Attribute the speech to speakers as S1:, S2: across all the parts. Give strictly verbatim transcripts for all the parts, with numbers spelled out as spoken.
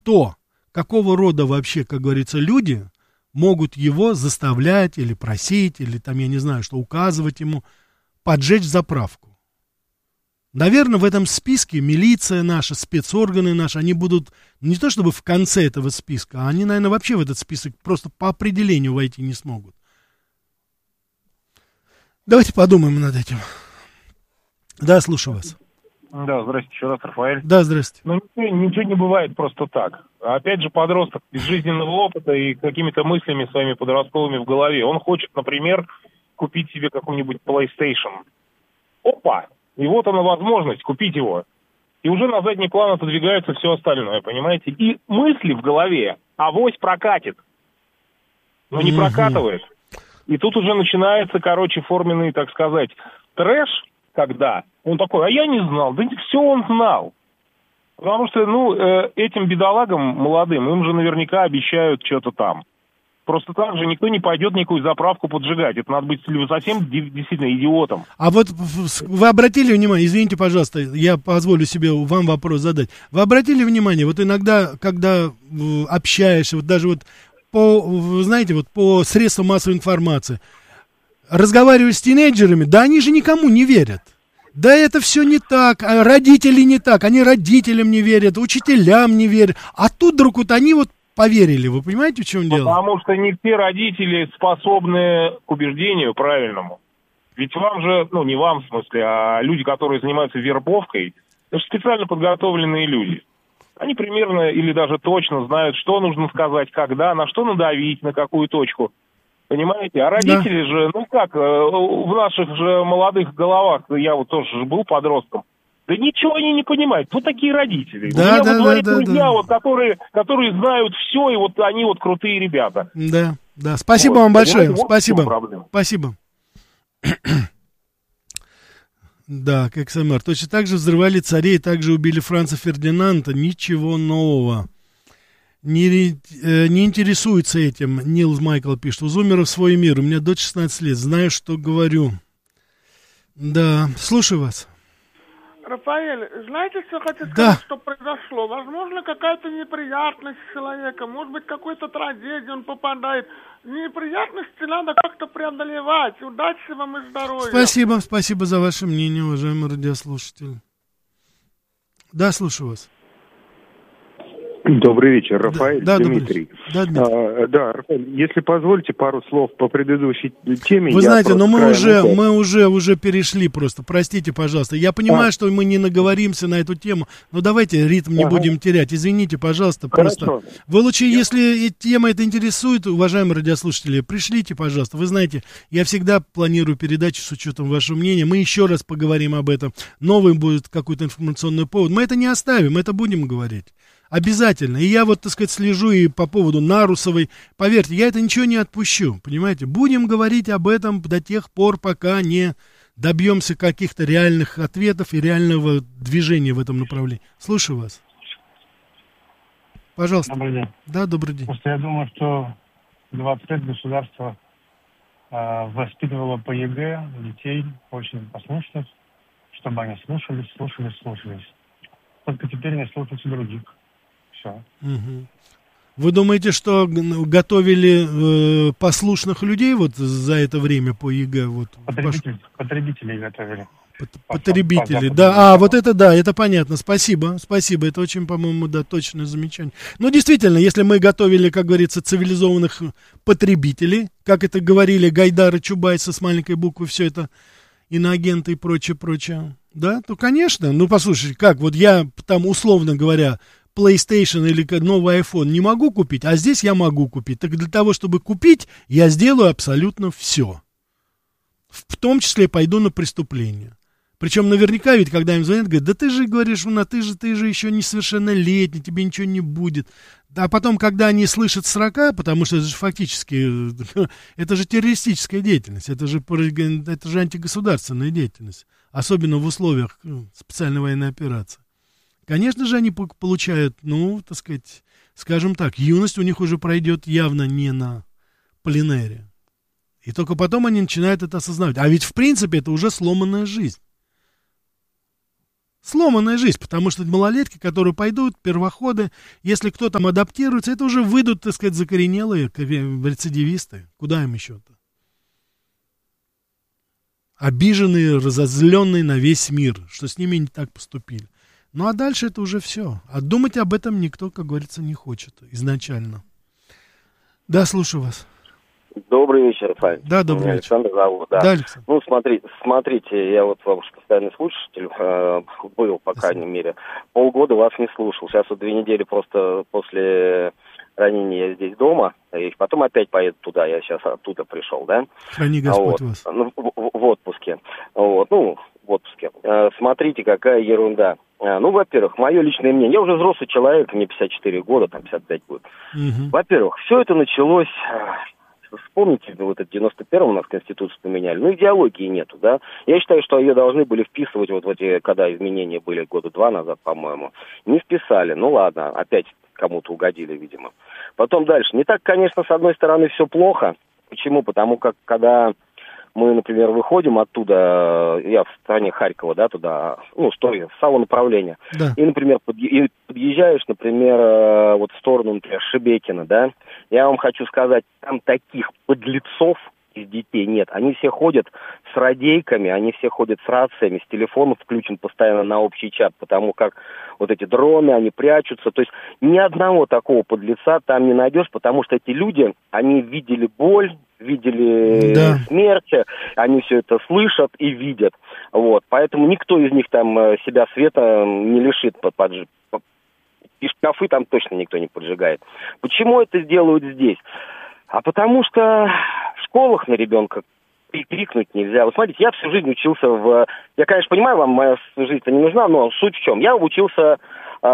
S1: то, какого рода вообще, как говорится, люди могут его заставлять или просить, или там, я не знаю, что, указывать ему, поджечь заправку. Наверное, в этом списке милиция наша, спецорганы наши, они будут не то чтобы в конце этого списка, а они, наверное, вообще в этот список просто по определению войти не смогут. Давайте подумаем над этим. Да, слушаю вас.
S2: Да, здрасте, еще раз, Рафаэль.
S1: Да, здрасте.
S2: Ну, ничего, ничего не бывает просто так. Опять же, подросток без жизненного опыта и какими-то мыслями своими подростковыми в голове. Он хочет, например, купить себе какой-нибудь PlayStation. Опа! И вот она возможность купить его. И уже на задний план отодвигается все остальное, понимаете? И мысли в голове, авось прокатит. Но не прокатывает. И тут уже начинается, короче, форменный, так сказать, трэш, когда он такой, а я не знал. Да все он знал. Потому что, ну, э, этим бедолагам молодым, им же наверняка обещают что-то там. Просто так же никто не пойдет никакую заправку поджигать. Это надо быть совсем действительно идиотом.
S1: А вот вы обратили внимание, извините, пожалуйста, я позволю себе вам вопрос задать. Вы обратили внимание, вот иногда, когда общаешься, вот даже вот по, знаете, вот по средствам массовой информации, разговариваешь с тинейджерами, да они же никому не верят. Да это все не так, а родители не так, они родителям не верят, учителям не верят. А тут вдруг вот они вот поверили, вы понимаете, в чем дело?
S2: Потому что не все родители способны к убеждению правильному. Ведь вам же, ну не вам в смысле, а люди, которые занимаются вербовкой, это же специально подготовленные люди. Они примерно или даже точно знают, что нужно сказать, когда, на что надавить, на какую точку. Понимаете? А родители да. же, ну как, в наших же молодых головах, я вот тоже был подростком, да ничего они не понимают. Вот такие родители.
S1: Да,
S2: У меня
S1: да,
S2: во дворе
S1: да,
S2: друзья,
S1: да.
S2: вот, которые, которые знают все, и вот они вот крутые ребята.
S1: Да, да. Спасибо вот, вам большое. Вот Спасибо. Спасибо. Да, как Самар. Точно так же взрывали царей, также убили Франца Фердинанда. Ничего нового. Не, э, не интересуется этим. Нил Майкл пишет. У зумеров свой мир. У меня дочь шестнадцать лет. Знаю, что говорю. Да, слушаю вас.
S3: Рафаэль, знаете, что хочу сказать,
S1: да.
S3: что произошло? Возможно, какая-то неприятность с человеком, может быть, какой-то трагедии он попадает. Неприятности надо как-то преодолевать. Удачи вам и здоровья.
S1: Спасибо, спасибо за ваше мнение, уважаемый радиослушатель. Да, слушаю вас.
S4: Добрый вечер, Рафаэль,
S1: да,
S4: Дмитрий.
S1: Да, Дмитрий.
S4: А, да, Рафаэль, если позволите пару слов по предыдущей теме.
S1: Вы знаете, но мы уже, мы уже, уже перешли просто, простите, пожалуйста. Я понимаю, а. что мы не наговоримся на эту тему, но давайте ритм не ага. будем терять. Извините, пожалуйста, просто. Хорошо. Вы лучше, я... если тема это интересует, уважаемые радиослушатели, пришлите, пожалуйста. Вы знаете, я всегда планирую передачи с учетом вашего мнения. Мы еще раз поговорим об этом. Новый будет какой-то информационный повод. Мы это не оставим, мы это будем говорить. Обязательно. И я вот, так сказать, слежу и по поводу Нарусовой. Поверьте, я это ничего не отпущу, понимаете? Будем говорить об этом до тех пор, пока не добьемся каких-то реальных ответов и реального движения в этом направлении. Слушаю вас. Пожалуйста.
S5: Добрый день.
S1: Да, добрый день.
S5: Просто я думаю, что двадцать лет государство э, воспитывало по ЕГЭ детей очень послушных, чтобы они слушались, слушались, слушались. Только теперь не слушаются других. Все.
S1: Угу. Вы думаете, что готовили э, послушных людей вот за это время по ЕГЭ? Вот,
S5: Потребитель, потребителей готовили.
S1: Потребители, по, по, да, а, вот это да, это понятно, спасибо, спасибо, это очень, по-моему, да, точное замечание. Но действительно, если мы готовили, как говорится, цивилизованных потребителей, как это говорили Гайдар и Чубайса с маленькой буквы, все это иноагенты и прочее, прочее, да, то, конечно, ну, послушайте, как, вот я там, условно говоря, PlayStation или новый iPhone не могу купить, а здесь я могу купить. Так для того, чтобы купить, я сделаю абсолютно все. В том числе пойду на преступление. Причем наверняка ведь, когда им звонят, говорят, да ты же, говоришь, ну, ты же, ты же еще несовершеннолетний, тебе ничего не будет. А потом, когда они слышат сорока, потому что это же фактически, это же террористическая деятельность, это же, это же антигосударственная деятельность, особенно в условиях специальной военной операции. Конечно же, они получают, ну, так сказать, скажем так, юность у них уже пройдет явно не на пленэре. И только потом они начинают это осознавать. А ведь, в принципе, это уже сломанная жизнь. Сломанная жизнь, потому что малолетки, которые пойдут, первоходы, если кто там адаптируется, это уже выйдут, так сказать, закоренелые рецидивисты. Куда им еще-то? Обиженные, разозленные на весь мир, что с ними не так поступили. Ну, а дальше это уже все. А думать об этом никто, как говорится, не хочет изначально. Да, слушаю вас.
S6: Добрый вечер, Рафаэль.
S1: Да, добрый
S6: Меня
S1: вечер.
S6: Александр зовут, да.
S1: Да, Александр.
S6: Ну, смотрите, смотрите, я вот ваш постоянный слушатель э, был, по крайней мере. Полгода вас не слушал. Сейчас вот две недели просто после ранения я здесь дома, и потом опять поеду туда. Я сейчас оттуда пришел, да.
S1: Храни Господь
S6: вот.
S1: вас.
S6: Ну, в, в, в отпуске. Вот, ну, в отпуске. Э, смотрите, какая ерунда. Э, ну, во-первых, мое личное мнение. Я уже взрослый человек, мне пятьдесят четыре года, там пятьдесят пять будет. Угу. Во-первых, все это началось... Вспомните, вот это в девяносто первом у нас Конституцию поменяли. Ну, идеологии нету, да. Я считаю, что ее должны были вписывать вот в эти, когда изменения были года два назад, по-моему. Не вписали. Ну, ладно, опять кому-то угодили, видимо. Потом дальше. Не так, конечно, с одной стороны, все плохо. Почему? Потому как, когда мы, например, выходим оттуда, я в стране Харькова, да, туда, ну, стой, с самого направления. Да. И, например, подъезжаешь, например, вот в сторону, например, Шебекина, да, я вам хочу сказать, там таких подлецов из детей нет. Они все ходят с радейками, они все ходят с рациями, с телефоном включен постоянно на общий чат, потому как вот эти дроны, они прячутся. То есть ни одного такого подлеца там не найдешь, потому что эти люди, они видели боль, видели да. смерть, они все это слышат и видят. Вот. Поэтому никто из них там себя света не лишит под, под, и шкафы там точно никто не поджигает. Почему это делают здесь? А потому что в школах на ребенка прикрикнуть нельзя. Вот смотрите, я всю жизнь учился в... Я, конечно, понимаю, вам моя жизнь-то не нужна, но суть в чем? Я учился э,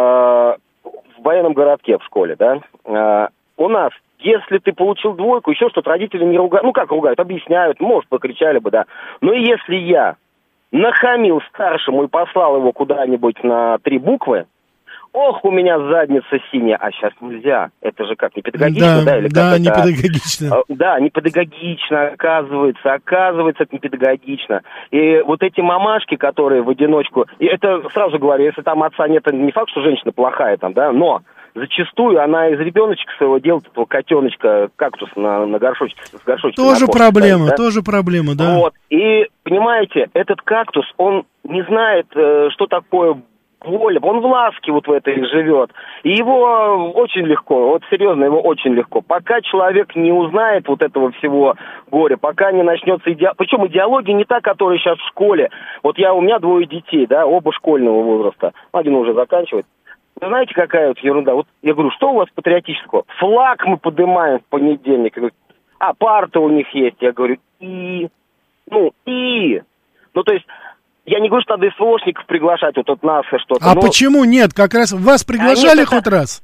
S6: в военном городке в школе, да. Э, у нас, если ты получил двойку, еще что-то, родители не ругают. Ну, как ругают? Объясняют, может, покричали бы, да. Но если я нахамил старшему и послал его куда-нибудь на три буквы, ох, у меня задница синяя, а сейчас нельзя. Это же как, не педагогично, да? Да, или
S1: да
S6: как
S1: не
S6: это?
S1: педагогично.
S6: Да, не педагогично, оказывается, оказывается, это не педагогично. И вот эти мамашки, которые в одиночку, и это сразу говорю, если там отца нет, это не факт, что женщина плохая там, да, но зачастую она из ребеночка своего делает этого котеночка, кактус на, на горшочке, с горшочком.
S1: Тоже
S6: на
S1: проблема,
S6: ставит, да?
S1: тоже проблема, да.
S6: Вот, и, понимаете, этот кактус, он не знает, что такое боль, он в ласке вот в этой живет. И его очень легко, вот серьезно, его очень легко. Пока человек не узнает вот этого всего горя, пока не начнется идеология. Причем идеология не та, которая сейчас в школе. Вот я, у меня двое детей, да, оба школьного возраста. Один уже заканчивает. Вы знаете, какая вот ерунда? Вот я говорю, что у вас патриотического? Флаг мы поднимаем в понедельник. Я говорю, а парта у них есть. Я говорю, и... Ну, и... Ну, то есть... Я не говорю, что надо СВОшников приглашать, вот от нас что-то.
S1: А
S6: но...
S1: почему нет? Как раз вас приглашали а нет, хоть это... раз?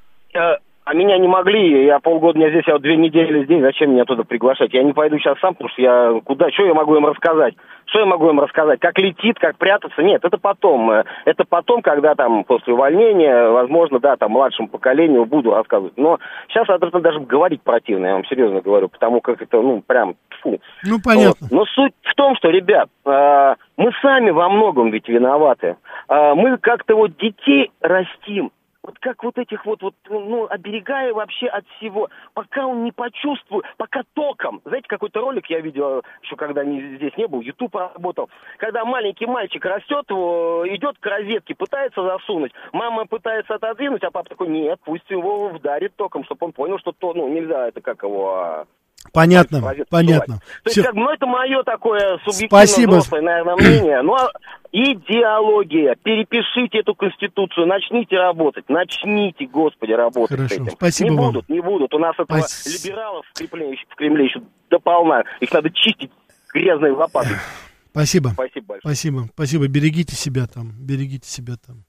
S6: Э, а меня не могли. Я полгода меня здесь, я вот две недели здесь. Зачем меня туда приглашать? Я не пойду сейчас сам, потому что я куда? Что я могу им рассказать? Что я могу им рассказать? Как летит, как прятаться? Нет, это потом. Это потом, когда там после увольнения, возможно, да, там младшему поколению буду рассказывать. Но сейчас это даже говорить противно, я вам серьезно говорю, потому как это, ну, прям, фу.
S1: Ну, понятно.
S6: Вот. Но суть в том, что, ребят, э, мы сами во многом ведь виноваты. Э, мы как-то вот детей растим. Вот как вот этих вот, вот, ну, оберегая вообще от всего, пока он не почувствует, пока током. Знаете, какой-то ролик я видел, еще когда не, здесь не был, YouTube работал, когда маленький мальчик растет, идет к розетке, пытается засунуть, мама пытается отодвинуть, а папа такой, нет, пусть его вдарит током, чтобы он понял, что то, ну, нельзя, это как его...
S1: Понятно, понятно.
S6: То есть, как, ну, это мое такое субъективное, взрослое, наверное, мнение. Ну, а идеология. Перепишите эту Конституцию, начните работать. Начните, Господи, работать
S1: Хорошо,
S6: с этим.
S1: Спасибо
S6: не
S1: вам.
S6: будут, не будут. У нас этого
S1: Спас...
S6: либералов в Кремле, в Кремле еще дополна. Их надо чистить грязной лопатой.
S1: Спасибо.
S6: Спасибо большое.
S1: Спасибо, спасибо. Берегите себя там, берегите себя там.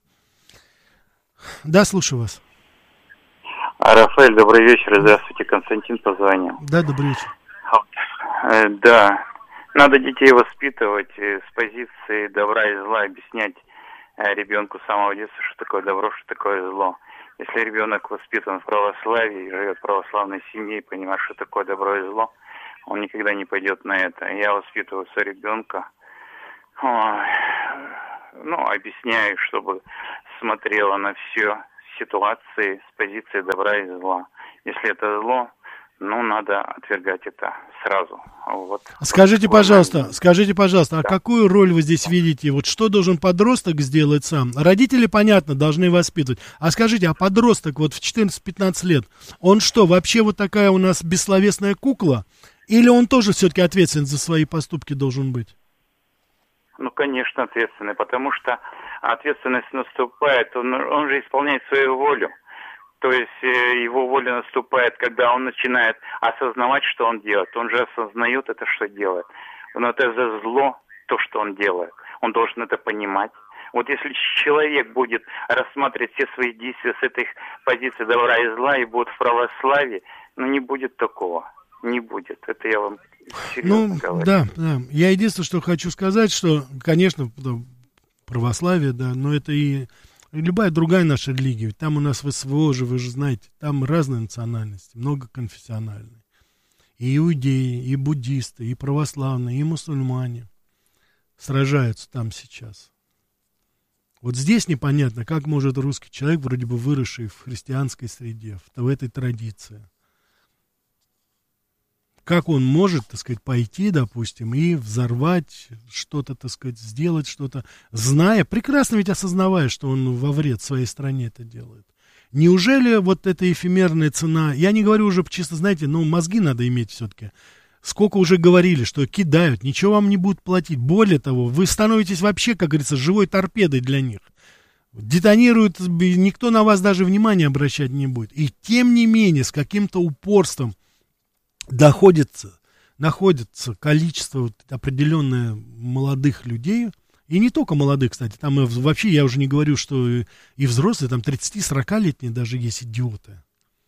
S1: Да, слушаю вас.
S7: Рафаэль, добрый вечер. Здравствуйте, Константин позвонил.
S1: Да, добрый вечер.
S7: Э, да, надо детей воспитывать э, с позиции добра и зла, объяснять э, ребенку с самого детства, что такое добро, что такое зло. Если ребенок воспитан в православии, живет в православной семье и понимает, что такое добро и зло, он никогда не пойдет на это. Я воспитываю своего ребенка. Ой, ну, объясняю, чтобы смотрела на все ситуации с позиции добра и зла. Если это зло, ну, надо отвергать это сразу. Вот.
S1: Скажите,
S7: вот
S1: пожалуйста,
S7: момент.
S1: скажите, пожалуйста,
S7: Да.
S1: а какую роль вы здесь видите? Вот что должен подросток сделать сам? Родители, понятно, должны воспитывать. А скажите, а подросток вот в четырнадцать-пятнадцать лет, он что, вообще вот такая у нас бессловесная кукла? Или он тоже все-таки ответственен за свои поступки должен быть?
S7: Ну, конечно, ответственный, потому что ответственность наступает, он, он же исполняет свою волю. То есть э, его воля наступает, когда он начинает осознавать, что он делает. Он же осознает это, что делает. Но это за зло, то, что он делает. Он должен это понимать. Вот если человек будет рассматривать все свои действия с этой позиции добра и зла и будет в православии, ну, не будет такого. Не будет. Это я вам серьезно
S1: Ну,
S7: говорю.
S1: да, да. Я единственное, что хочу сказать, что, конечно, православие, да, но это и любая другая наша религия. Там у нас в СВО же, вы же знаете, там разные национальности, многоконфессиональные. И иудеи, и буддисты, и православные, и мусульмане сражаются там сейчас. Вот здесь непонятно, как может русский человек, вроде бы выросший в христианской среде, в, в этой традиции, как он может, так сказать, пойти, допустим, и взорвать что-то, так сказать, сделать что-то, зная, прекрасно ведь осознавая, что он во вред своей стране это делает. Неужели вот эта эфемерная цена, я не говорю уже чисто, знаете, ну, мозги надо иметь все-таки. Сколько уже говорили, что кидают, ничего вам не будут платить. Более того, вы становитесь вообще, как говорится, живой торпедой для них. Детонируют, никто на вас даже внимания обращать не будет. И тем не менее, с каким-то упорством доходится, находится количество вот определенное молодых людей, и не только молодых, кстати, там и, вообще я уже не говорю, что и, и взрослые, там тридцати-сорокалетние даже есть идиоты.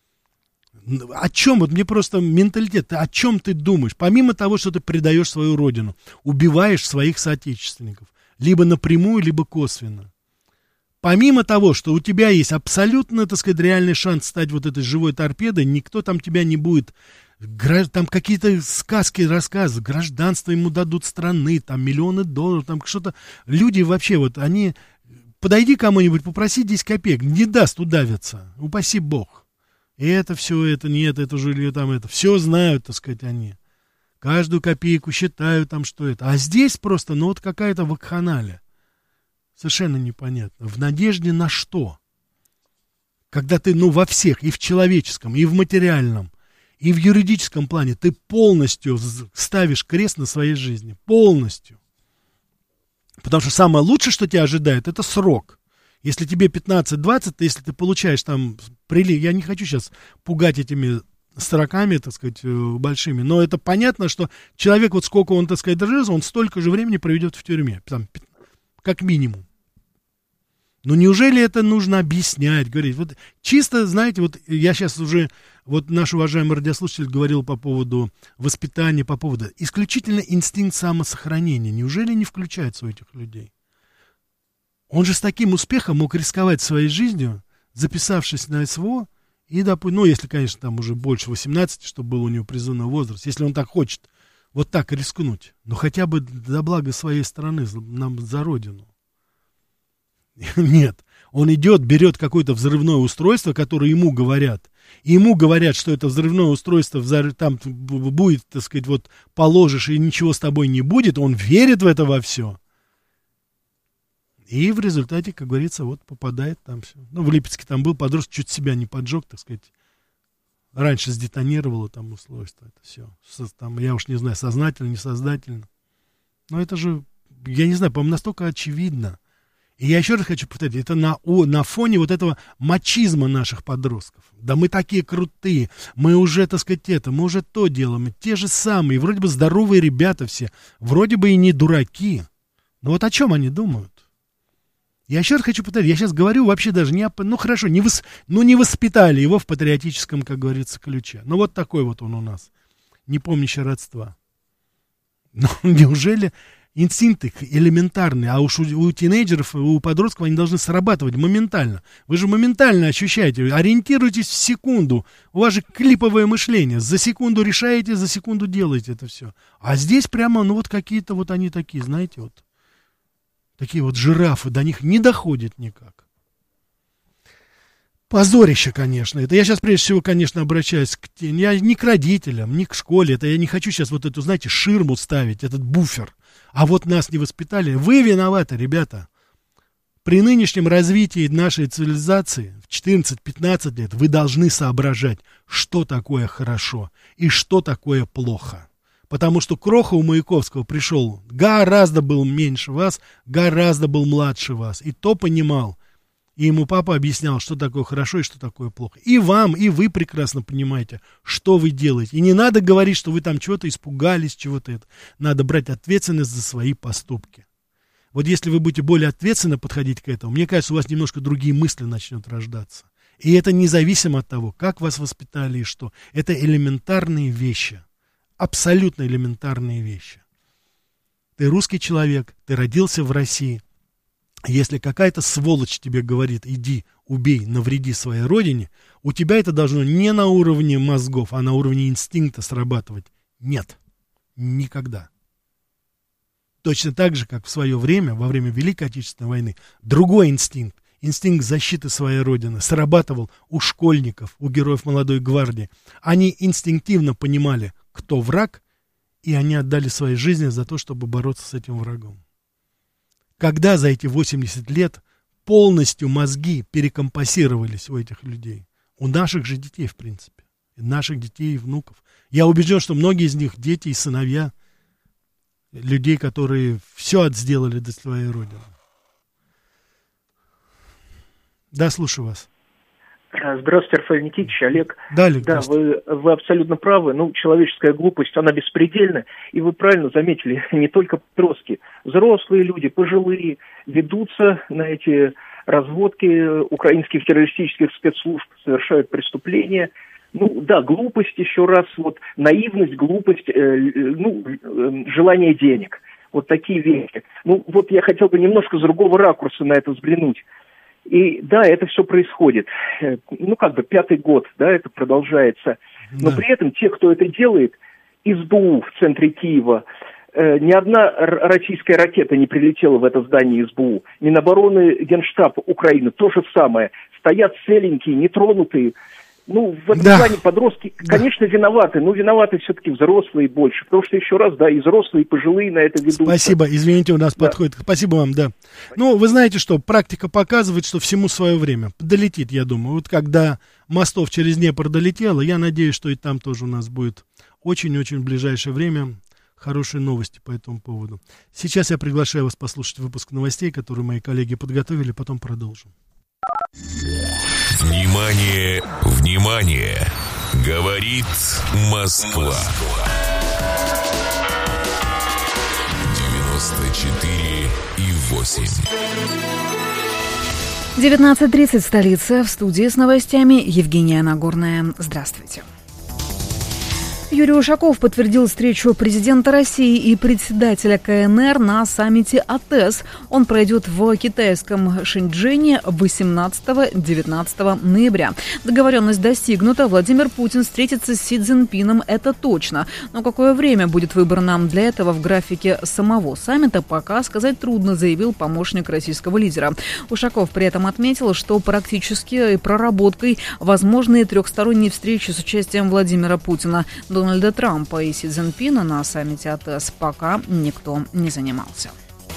S1: О чем, вот мне просто менталитет, о чем ты думаешь, помимо того, что ты предаешь свою родину, убиваешь своих соотечественников, либо напрямую, либо косвенно. Помимо того, что у тебя есть абсолютно, так сказать, реальный шанс стать вот этой живой торпедой, никто там тебя не будет, там какие-то сказки, рассказы, гражданство ему дадут страны, там миллионы долларов, там что-то. Люди вообще вот, они, подойди кому-нибудь, попроси десять копеек, не даст, удавятся, упаси бог. И это все, это нет, это жилье там, это, все знают, так сказать, они. Каждую копейку считают там, что это. А здесь просто, ну вот какая-то вакханалия. Совершенно непонятно. В надежде на что? Когда ты, ну, во всех, и в человеческом, и в материальном, и в юридическом плане, ты полностью ставишь крест на своей жизни. Полностью. Потому что самое лучшее, что тебя ожидает, это срок. Если тебе пятнадцать-двадцать, то если ты получаешь там прилив, я не хочу сейчас пугать этими строками, так сказать, большими, но это понятно, что человек, вот сколько он, так сказать, дожил, он столько же времени проведет в тюрьме, там, как минимум. Но неужели это нужно объяснять, говорить? Вот чисто, знаете, вот я сейчас уже, вот наш уважаемый радиослушатель говорил по поводу воспитания, по поводу исключительно инстинкт самосохранения. Неужели не включается у этих людей? Он же с таким успехом мог рисковать своей жизнью, записавшись на СВО, и, допустим, ну, если, конечно, там уже больше восемнадцати, чтобы был у него призывной возраст, если он так хочет, вот так рискнуть, но хотя бы за благо своей страны, нам за родину. Нет, он идет, берет какое-то взрывное устройство, которое ему говорят, и ему говорят, что это взрывное устройство там будет, так сказать, вот положишь, и ничего с тобой не будет, он верит в это во все. И в результате, как говорится, вот попадает там все. Ну, в Липецке там был подросток, чуть себя не поджег, так сказать. Раньше сдетонировало там устройство, это все. Там, я уж не знаю, сознательно, несознательно. Но это же, я не знаю, по-моему, настолько очевидно. И я еще раз хочу повторить, это на, о, на фоне вот этого мачизма наших подростков. Да мы такие крутые, мы уже, так сказать, это, мы уже то делаем, те же самые, вроде бы здоровые ребята все, вроде бы и не дураки. Но вот о чем они думают? Я еще раз хочу повторить, я сейчас говорю вообще даже не о... Ну, хорошо, не вос, ну, не воспитали его в патриотическом, как говорится, ключе. Ну, вот такой вот он у нас, не помнящий родства. Ну, неужели инстинкты элементарные, а уж у, у тинейджеров, у подростков они должны срабатывать моментально. Вы же моментально ощущаете, ориентируйтесь в секунду. У вас же клиповое мышление. За секунду решаете, за секунду делаете это все. А здесь прямо, ну, вот какие-то вот они такие, знаете, вот. Такие вот жирафы, до них не доходит никак. Позорище, конечно. Это я сейчас прежде всего, конечно, обращаюсь к тем, я не к родителям, не к школе. Это я не хочу сейчас вот эту, знаете, ширму ставить, этот буфер. А вот нас не воспитали. Вы виноваты, ребята. При нынешнем развитии нашей цивилизации в четырнадцать-пятнадцать лет вы должны соображать, что такое хорошо и что такое плохо. Потому что Кроха у Маяковского пришел, гораздо был меньше вас, гораздо был младше вас. И то понимал. И ему папа объяснял, что такое хорошо и что такое плохо. И вам, и вы прекрасно понимаете, что вы делаете. И не надо говорить, что вы там чего-то испугались, чего-то это. Надо брать ответственность за свои поступки. Вот если вы будете более ответственно подходить к этому, мне кажется, у вас немножко другие мысли начнут рождаться. И это независимо от того, как вас воспитали и что. Это элементарные вещи. Абсолютно элементарные вещи. Ты русский человек, ты родился в России. Если какая-то сволочь тебе говорит, иди, убей, навреди своей родине, у тебя это должно не на уровне мозгов, а на уровне инстинкта срабатывать. Нет. Никогда. Точно так же, как в свое время, во время Великой Отечественной войны, другой инстинкт, инстинкт защиты своей родины, срабатывал у школьников, у героев молодой гвардии. Они инстинктивно понимали, кто враг, и они отдали свои жизни за то, чтобы бороться с этим врагом. Когда за эти восемьдесят лет полностью мозги перекомпасировались у этих людей? У наших же детей, в принципе. И наших детей и внуков. Я убежден, что многие из них дети и сыновья людей, которые все сделали для своей родины. Да, слушаю вас.
S8: Здравствуйте, Рафаэль Никитич, Олег.
S1: Да, Олег,
S8: да вы, вы абсолютно правы. Ну, человеческая глупость, она беспредельна. И вы правильно заметили, не только подростки. Взрослые люди, пожилые, ведутся на эти разводки украинских террористических спецслужб, совершают преступления. Ну, да, глупость, еще раз, вот, наивность, глупость, э, ну, э, желание денег. Вот такие вещи. Ну, вот я хотел бы немножко с другого ракурса на это взглянуть. И да, это все происходит. Ну, как бы пятый год, да, это продолжается. Но да. При этом те, кто это делает, из СБУ в центре Киева, э, ни одна российская ракета не прилетела в это здание СБУ. Минобороны, Генштаб Украины, то же самое. Стоят целенькие, нетронутые. Ну, в этом да. плане подростки, конечно, да. виноваты, но виноваты все-таки взрослые больше. Потому что, еще раз, да, и взрослые, и пожилые на это ведутся.
S1: Спасибо, извините, у нас да. подходит. Спасибо вам, да. Спасибо. Ну, вы знаете что, практика показывает, что всему свое время. Долетит, я думаю. Вот когда мостов через Днепр долетело, я надеюсь, что и там тоже у нас будет очень-очень в ближайшее время хорошие новости по этому поводу. Сейчас я приглашаю вас послушать выпуск новостей, которые мои коллеги подготовили, потом продолжим.
S9: Внимание, внимание! Говорит Москва. девяносто четыре и восемь.
S10: девятнадцать тридцать, столица. В студии с новостями Евгения Нагорная. Здравствуйте. Юрий Ушаков подтвердил встречу президента России и председателя КНР на саммите АТЭС. Он пройдет в китайском Шэньчжэне восемнадцатого-девятнадцатого ноября. Договоренность достигнута. Владимир Путин встретится с Си Цзиньпином, это точно. Но какое время будет выбрано для этого в графике самого саммита, пока сказать трудно, заявил помощник российского лидера. Ушаков при этом отметил, что практически проработкой возможны трехсторонние встречи с участием Владимира Путина, Дональда Трампа и Си Цзиньпина на саммите АТЭС пока никто не занимался.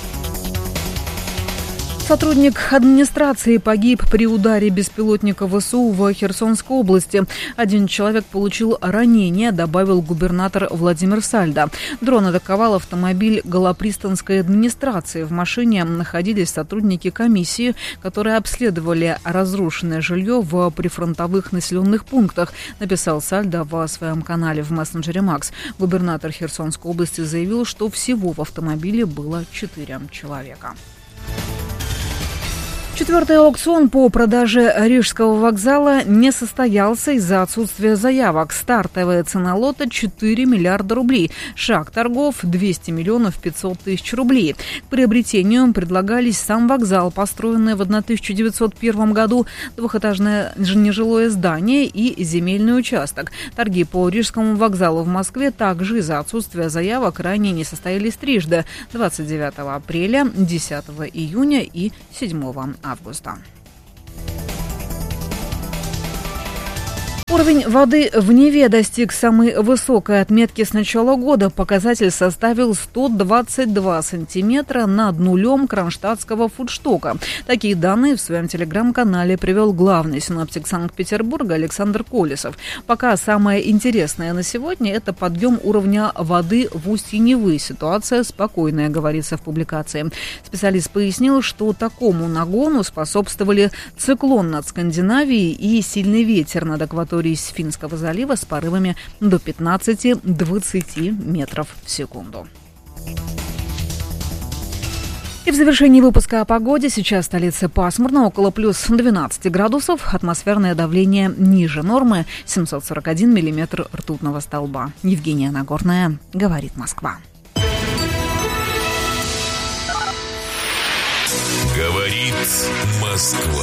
S10: Сотрудник администрации погиб при ударе беспилотника ВСУ в Херсонской области. Один человек получил ранение, добавил губернатор Владимир Сальдо. Дрон атаковал автомобиль Голопристанской администрации. В машине находились сотрудники комиссии, которые обследовали разрушенное жилье в прифронтовых населенных пунктах, написал Сальдо в своем канале в мессенджере Макс. Губернатор Херсонской области заявил, что всего в автомобиле было четыре человека. Четвертый аукцион по продаже Рижского вокзала не состоялся из-за отсутствия заявок. Стартовая цена лота четыре миллиарда рублей. Шаг торгов двести миллионов пятьсот тысяч рублей. К приобретению предлагались сам вокзал, построенный в тысяча девятьсот первом году, двухэтажное нежилое здание и земельный участок. Торги по Рижскому вокзалу в Москве также из-за отсутствия заявок ранее не состоялись трижды: двадцать девятого апреля, десятого июня и седьмого августа. Уровень воды в Неве достиг самой высокой отметки с начала года. Показатель составил сто двадцать два сантиметра над нулем кронштадтского фудштока. Такие данные в своем телеграм-канале привел главный синоптик Санкт-Петербурга Александр Колесов. Пока самое интересное на сегодня – это подъем уровня воды в устье Невы. Ситуация спокойная, говорится в публикации. Специалист пояснил, что такому нагону способствовали циклон над Скандинавией и сильный ветер над акваторией из Финского залива с порывами до пятнадцати-двадцати метров в секунду. И в завершении выпуска о погоде. Сейчас в столице пасмурно, около плюс двенадцати градусов. Атмосферное давление ниже нормы, семьсот сорок один миллиметр ртутного столба. Евгения Нагорная, говорит Москва.
S9: Говорит Москва.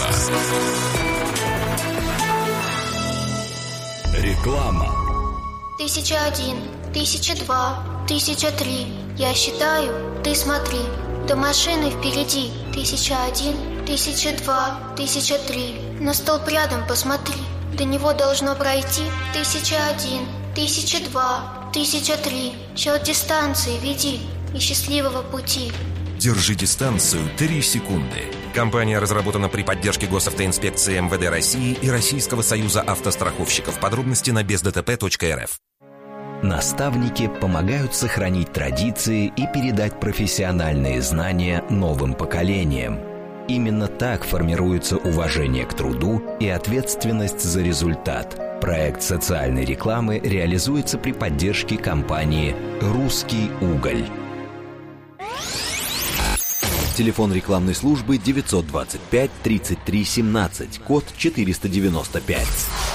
S9: Реклама.
S11: Тысяча один, тысяча два, тысяча три. Я считаю, ты смотри. До машины впереди. Тысяча один, тысяча два, тысяча три. На столб рядом посмотри. До него должно пройти. Тысяча один, тысяча два, тысяча три. Счет дистанции веди и счастливого пути.
S12: Держи дистанцию три секунды. Компания разработана при поддержке госавтоинспекции эм вэ дэ России и Российского союза автостраховщиков. Подробности на без дэ тэ пэ точка эр эф.
S13: Наставники помогают сохранить традиции и передать профессиональные знания новым поколениям. Именно так формируется уважение к труду и ответственность за результат. Проект социальной рекламы реализуется при поддержке компании «Русский уголь».
S14: Телефон рекламной службы девятьсот двадцать пять тридцать три семнадцать, код четыреста девяносто пять.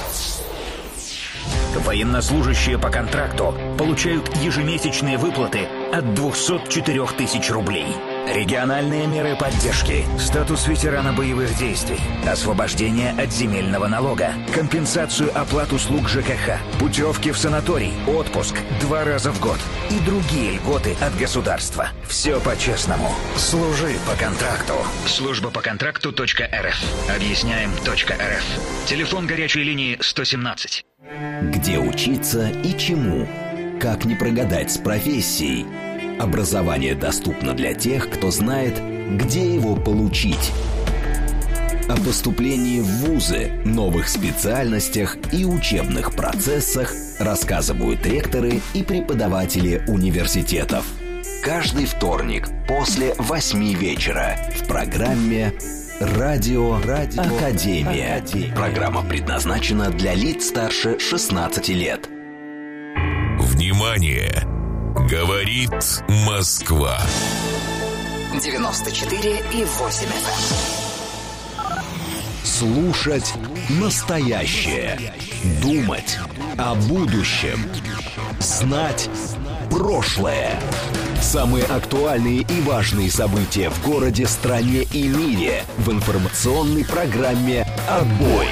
S15: Военнослужащие по контракту получают ежемесячные выплаты от двухсот четырёх тысяч рублей. Региональные меры поддержки, статус ветерана боевых действий, освобождение от земельного налога, компенсацию оплат услуг жэ ка ха, путевки в санаторий, отпуск два раза в год и другие льготы от государства. Все по-честному. Служи по контракту. Служба по контракту точка эр эф. Объясняем точка эр эф. Телефон горячей линии сто семнадцать.
S13: Где учиться и чему? Как не прогадать с профессией? Образование доступно для тех, кто знает, где его получить. О поступлении в вузы, новых специальностях и учебных процессах рассказывают ректоры и преподаватели университетов. Каждый вторник после восьми вечера в программе «Радио, Радио Академия». Академия. Программа предназначена для лиц старше шестнадцати лет.
S9: Внимание! Говорит Москва.
S16: девяносто четыре и восемь эф эм.
S13: Слушать настоящее. Думать о будущем. Знать прошлое. Самые актуальные и важные события в городе, стране и мире в информационной программе «Отбой».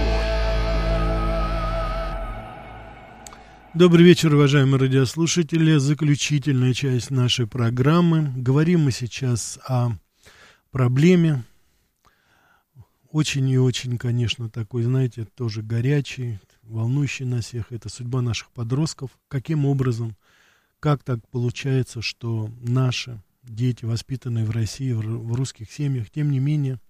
S1: Добрый вечер, уважаемые радиослушатели. Заключительная часть нашей программы. Говорим мы сейчас о проблеме. Очень и очень, конечно, такой, знаете, тоже горячий, волнующий нас всех. Это судьба наших подростков. Каким образом, как так получается, что наши дети, воспитанные в России, в русских семьях, тем не менее,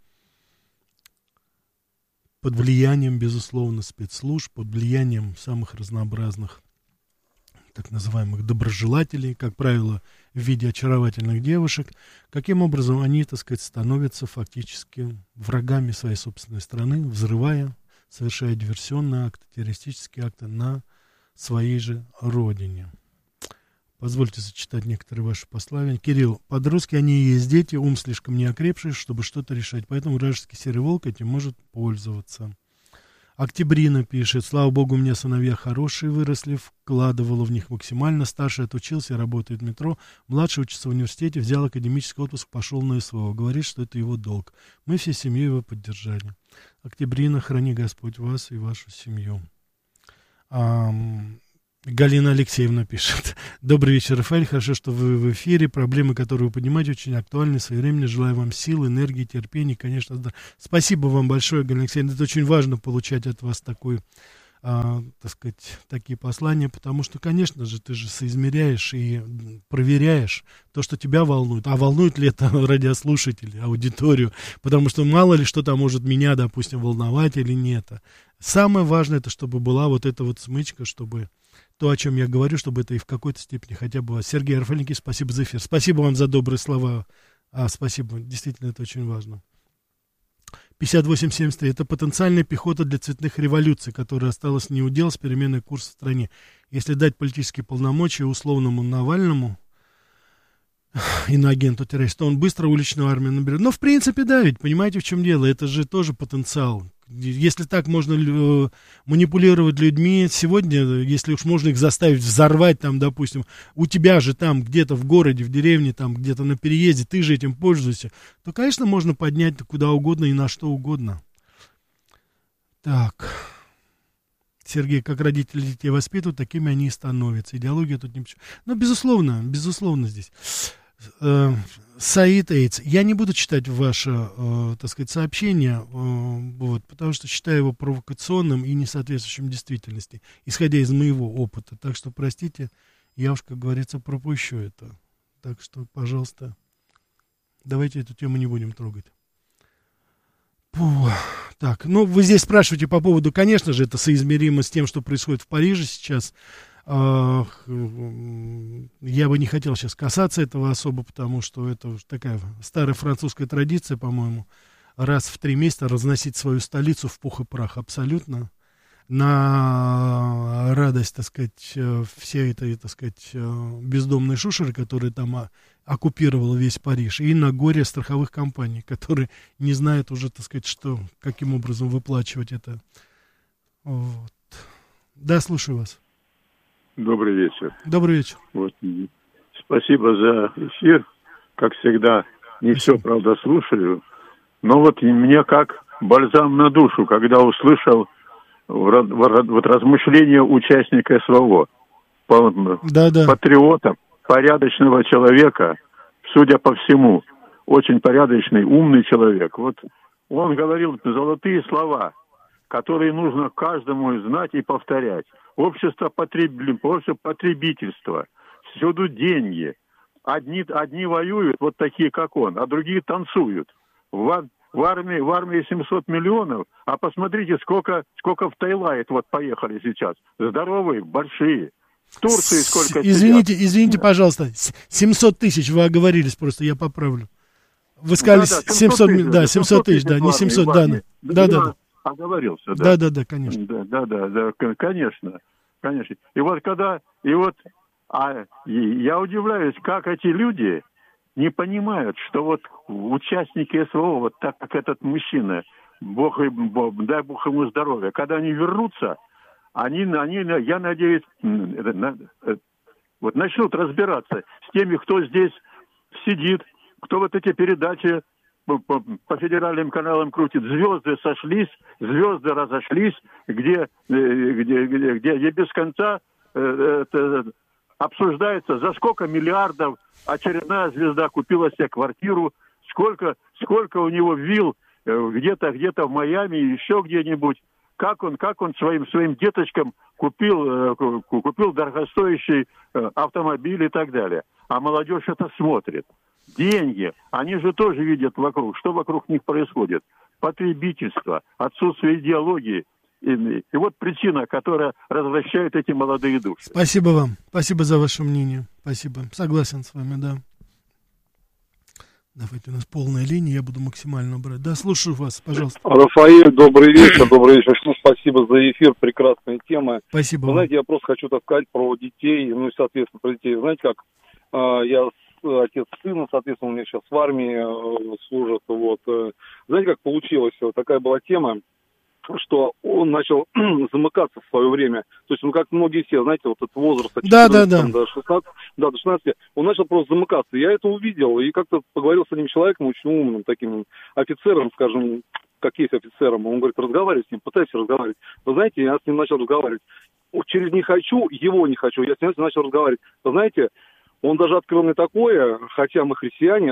S1: под влиянием, безусловно, спецслужб, под влиянием самых разнообразных так называемых доброжелателей, как правило, в виде очаровательных девушек, каким образом они, так сказать, становятся фактически врагами своей собственной страны, взрывая, совершая диверсионные акты, террористические акты на своей же родине. Позвольте зачитать некоторые ваши послания. Кирилл, подростки, они и есть дети, ум слишком не окрепший, чтобы что-то решать, поэтому вражеский серый волк этим может пользоваться. Октябрина пишет, слава богу, у меня сыновья хорошие выросли, вкладывала в них максимально, старший отучился, работает в метро, младший учится в университете, взял академический отпуск, пошел на СВО, говорит, что это его долг. Мы всей семьей его поддержали. Октябрина, храни Господь вас и вашу семью. Ам... Галина Алексеевна пишет. Добрый вечер, Рафаэль. Хорошо, что вы в эфире. Проблемы, которые вы поднимаете, очень актуальны. Своевременно желаю вам сил, энергии, терпения, конечно. Да. Спасибо вам большое, Галина Алексеевна. Это очень важно получать от вас такой, а, так сказать, такие послания, потому что, конечно же, ты же соизмеряешь и проверяешь то, что тебя волнует. А волнует ли это радиослушателей, аудиторию? Потому что мало ли что там может меня, допустим, волновать или нет. Самое важное, это чтобы была вот эта вот смычка, чтобы то, о чем я говорю, чтобы это и в какой-то степени хотя бы... Сергей Рафаэльевич, спасибо за эфир. Спасибо вам за добрые слова. А, спасибо, действительно, это очень важно. пятьдесят восемь семьдесят три. Это потенциальная пехота для цветных революций, которая осталась неудел с переменной курса в стране. Если дать политические полномочия условному Навальному, иноагенту террористу, он быстро уличную армию наберет. Но, в принципе, да, ведь, понимаете, в чем дело? Это же тоже потенциал. Если так можно э, манипулировать людьми, сегодня, если уж можно их заставить взорвать, там, допустим, у тебя же там где-то в городе, в деревне, там где-то на переезде, ты же этим пользуешься, то, конечно, можно поднять куда угодно и на что угодно. Так. Сергей, как родители детей воспитывают, такими они и становятся. Идеология тут ни при чем. Ну, безусловно, безусловно здесь. Э, Саид Эйдс. Я не буду читать ваше, э, так сказать, сообщение, э, вот, потому что считаю его провокационным и не соответствующим действительности, исходя из моего опыта. Так что, простите, я уж, как говорится, пропущу это. Так что, пожалуйста, давайте эту тему не будем трогать. Фу. Так, ну, вы здесь спрашиваете по поводу, конечно же, это соизмеримо с тем, что происходит в Париже сейчас. Я бы не хотел сейчас касаться этого особо, потому что это такая старая французская традиция, по-моему, раз в три месяца разносить свою столицу в пух и прах абсолютно. На радость, так сказать, всей этой, так сказать, бездомной шушеры, которая там оккупировала весь Париж, и на горе страховых компаний, которые не знают уже, так сказать, что, каким образом выплачивать это. Вот. Да, слушаю вас.
S17: Добрый вечер.
S1: Добрый вечер.
S17: Вот. Спасибо за эфир. Как всегда, не Спасибо. Все, правда, слушаю. Но вот мне как бальзам на душу, когда услышал вот размышления участника СВО.
S1: Да, да.
S17: Патриота, порядочного человека, судя по всему, очень порядочный, умный человек. Вот он говорил золотые слова, которые нужно каждому знать и повторять. Общество, потреб... Общество потребительства, всюду деньги. Одни, одни воюют, вот такие, как он, а другие танцуют. В, в, армии, в армии семьсот миллионов, а посмотрите, сколько, сколько в Таиланд вот поехали сейчас. Здоровые, большие. В Турции сколько...
S1: Извините, сидят. извините, пожалуйста, семьсот тысяч вы оговорились, просто я поправлю. Вы сказали да, да, семьсот тысяч, да, семьсот тысяч, да, не семьсот, да, да, да, да.
S17: Оговорился, да.
S1: Да, да, да, конечно.
S17: Да, да, да, да, конечно, конечно. И вот когда, и вот, а я удивляюсь, как эти люди не понимают, что вот участники СВО, вот так как этот мужчина, Бог, Бог дай Бог ему здоровья, когда они вернутся, они, они, я надеюсь, вот начнут разбираться с теми, кто здесь сидит, кто вот эти передачи По, по федеральным каналам крутит, звезды сошлись, звезды разошлись, где, где, где, где, где без конца э, это, обсуждается, за сколько миллиардов очередная звезда купила себе квартиру, сколько, сколько у него вилл э, где-то, где-то в Майами, еще где-нибудь, как он, как он своим, своим деточкам купил, э, купил дорогостоящий э, автомобиль и так далее. А молодежь это смотрит. Деньги, они же тоже видят вокруг, что вокруг них происходит. Потребительство, отсутствие идеологии. И, и вот причина, которая развращает эти молодые души.
S1: Спасибо вам. Спасибо за ваше мнение. Спасибо. Согласен с вами, да. Давайте, у нас полная линия, я буду максимально брать. Да, слушаю вас, пожалуйста.
S18: Рафаэль, добрый вечер, добрый вечер. Спасибо за эфир, прекрасная тема.
S1: Спасибо.
S18: Вы знаете, я просто хочу так сказать про детей, ну и, соответственно, про детей. Знаете как, я отец сына, соответственно, у меня сейчас в армии служит, вот. Знаете, как получилось? Вот такая была тема, что он начал замыкаться в свое время. То есть, ну, как многие все, знаете, вот этот возраст от четырнадцати да, да, да. до шестнадцати, да, до шестнадцати, он начал просто замыкаться. Я это увидел и как-то поговорил с одним человеком, очень умным таким офицером, скажем, как есть офицером. Он говорит, разговаривай с ним, пытайся разговаривать. Вы знаете, я с ним начал разговаривать. Через не хочу, его не хочу. Я с ним начал разговаривать. Вы знаете, он даже открыл мне такое, хотя мы христиане,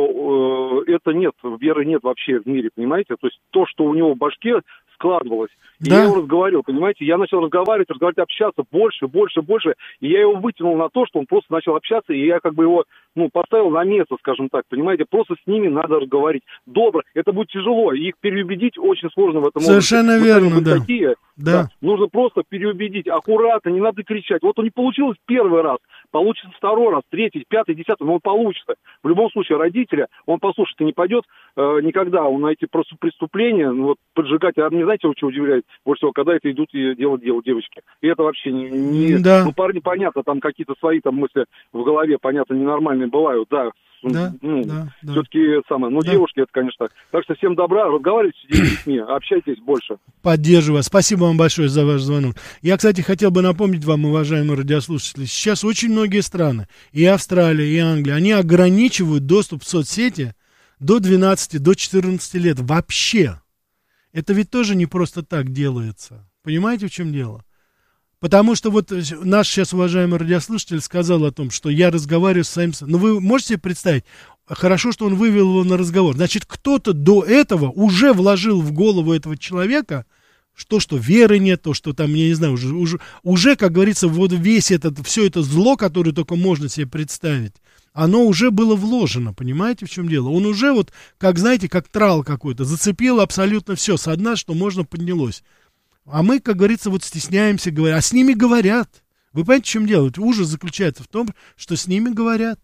S18: что э, это нет, веры нет вообще в мире, понимаете? То есть то, что у него в башке складывалось. И да. я его разговаривал, понимаете? Я начал разговаривать, разговаривать, общаться больше, больше, больше. И я его вытянул на то, что он просто начал общаться, и я как бы его, ну, поставил на место, скажем так, понимаете? Просто с ними надо разговаривать. Добро. Это будет тяжело. Их переубедить очень сложно в этом.
S1: Совершенно
S18: возрасте.
S1: верно, да.
S18: Такие,
S1: да.
S18: да. Нужно просто переубедить. Аккуратно, не надо кричать. Вот он не получилось первый раз. Получится второй раз, третий, пятый, десятый, но он получится. В любом случае, родителя, он послушать и не пойдет э, никогда. Он на эти просто преступления, ну, вот, поджигать, а не знаете, что удивляет больше всего, когда это идут и делать дело девочки. И это вообще не... не
S1: да.
S18: Ну, парни, понятно, там какие-то свои там мысли в голове, понятно, ненормальные бывают, да.
S1: Да,
S18: ну,
S1: да, да.
S18: все-таки самое. Ну, да. Девушки, это, конечно, так. Так что всем добра, разговаривайте с детьми, общайтесь больше.
S1: Поддерживаю вас. Спасибо вам большое за ваш звонок. Я, кстати, хотел бы напомнить вам, уважаемые радиослушатели, сейчас очень многие страны, и Австралия, и Англия, они ограничивают доступ в соцсети до двенадцати, до четырнадцати лет вообще. Это ведь тоже не просто так делается. Понимаете, в чем дело? Потому что вот наш сейчас уважаемый радиослушатель сказал о том, что я разговариваю с самим... Ну, вы можете себе представить, хорошо, что он вывел его на разговор. Значит, кто-то до этого уже вложил в голову этого человека, что, что веры нет, то, что там, я не знаю, уже, уже, уже как говорится, вот весь этот, все это зло, которое только можно себе представить, оно уже было вложено, понимаете, в чем дело? Он уже вот, как, знаете, как трал какой-то, зацепил абсолютно все, со дна, что можно, поднялось. А мы, как говорится, вот стесняемся говорить. А с ними говорят. Вы понимаете, в чем дело? Вот ужас заключается в том, что с ними говорят.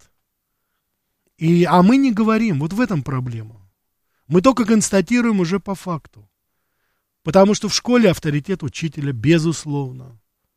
S1: И, а мы не говорим. Вот в этом проблема. Мы только констатируем уже по факту. Потому что в школе авторитет учителя, безусловно.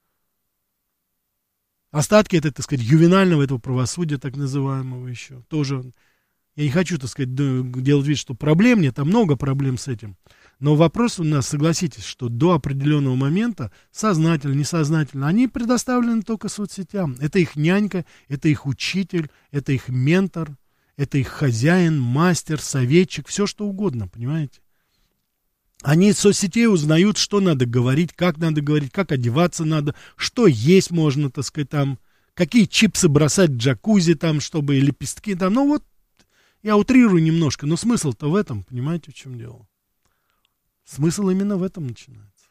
S1: Остатки, это, так сказать, ювенального этого правосудия, так называемого еще. Тоже, я не хочу, так сказать, делать вид, что проблем нет. Там много проблем с этим. Но вопрос у нас, согласитесь, что до определенного момента, сознательно, несознательно, они предоставлены только соцсетям. Это их нянька, это их учитель, это их ментор, это их хозяин, мастер, советчик, все что угодно, понимаете? Они из соцсетей узнают, что надо говорить, как надо говорить, как одеваться надо, что есть можно, так сказать, там, какие чипсы бросать в джакузи, там, чтобы лепестки, там, ну вот, я утрирую немножко, но смысл-то в этом, понимаете, в чем дело? Смысл именно в этом начинается.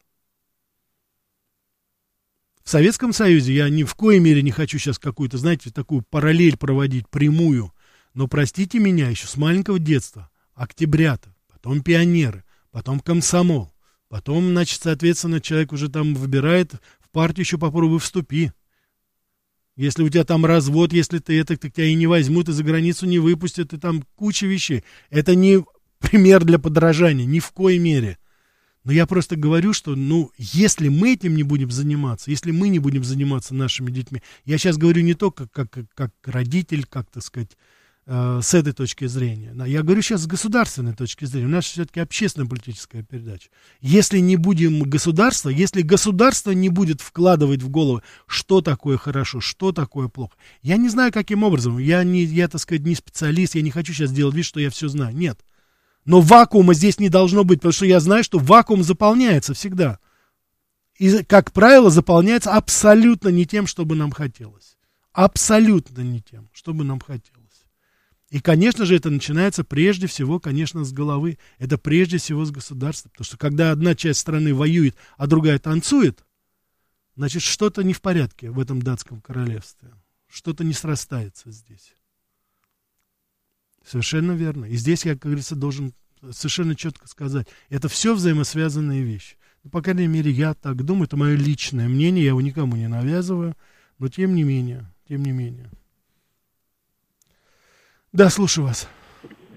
S1: В Советском Союзе я ни в коей мере не хочу сейчас какую-то, знаете, такую параллель проводить, прямую. Но простите меня, еще с маленького детства. Октябрята, потом пионеры, потом комсомол. Потом, значит, соответственно, человек уже там выбирает в партию, еще попробуй вступи. Если у тебя там развод, если ты это, так тебя и не возьмут, и за границу не выпустят, и там куча вещей. Это не пример для подражания, ни в коей мере. Но я просто говорю, что, ну, если мы этим не будем заниматься, если мы не будем заниматься нашими детьми, я сейчас говорю не только как, как, как родитель, как, так сказать, э, с этой точки зрения. Я говорю сейчас с государственной точки зрения. У нас все-таки общественно-политическая передача. Если не будем государства, если государство не будет вкладывать в голову, что такое хорошо, что такое плохо. Я не знаю, каким образом. Я, не, я, так сказать, не специалист, я не хочу сейчас делать вид, что я все знаю. Нет. Но вакуума здесь не должно быть, потому что я знаю, что вакуум заполняется всегда. И, как правило, заполняется абсолютно не тем, что бы нам хотелось. Абсолютно не тем, что бы нам хотелось. И, конечно же, это начинается прежде всего, конечно, с головы. Это прежде всего с государства. Потому что когда одна часть страны воюет, а другая танцует, значит, что-то не в порядке в этом датском королевстве. Что-то не срастается здесь. Совершенно верно. И здесь я, как говорится, должен совершенно четко сказать, это все взаимосвязанные вещи. Ну, по крайней мере, я так думаю, это мое личное мнение, я его никому не навязываю, но тем не менее, тем не менее. Да, слушаю вас.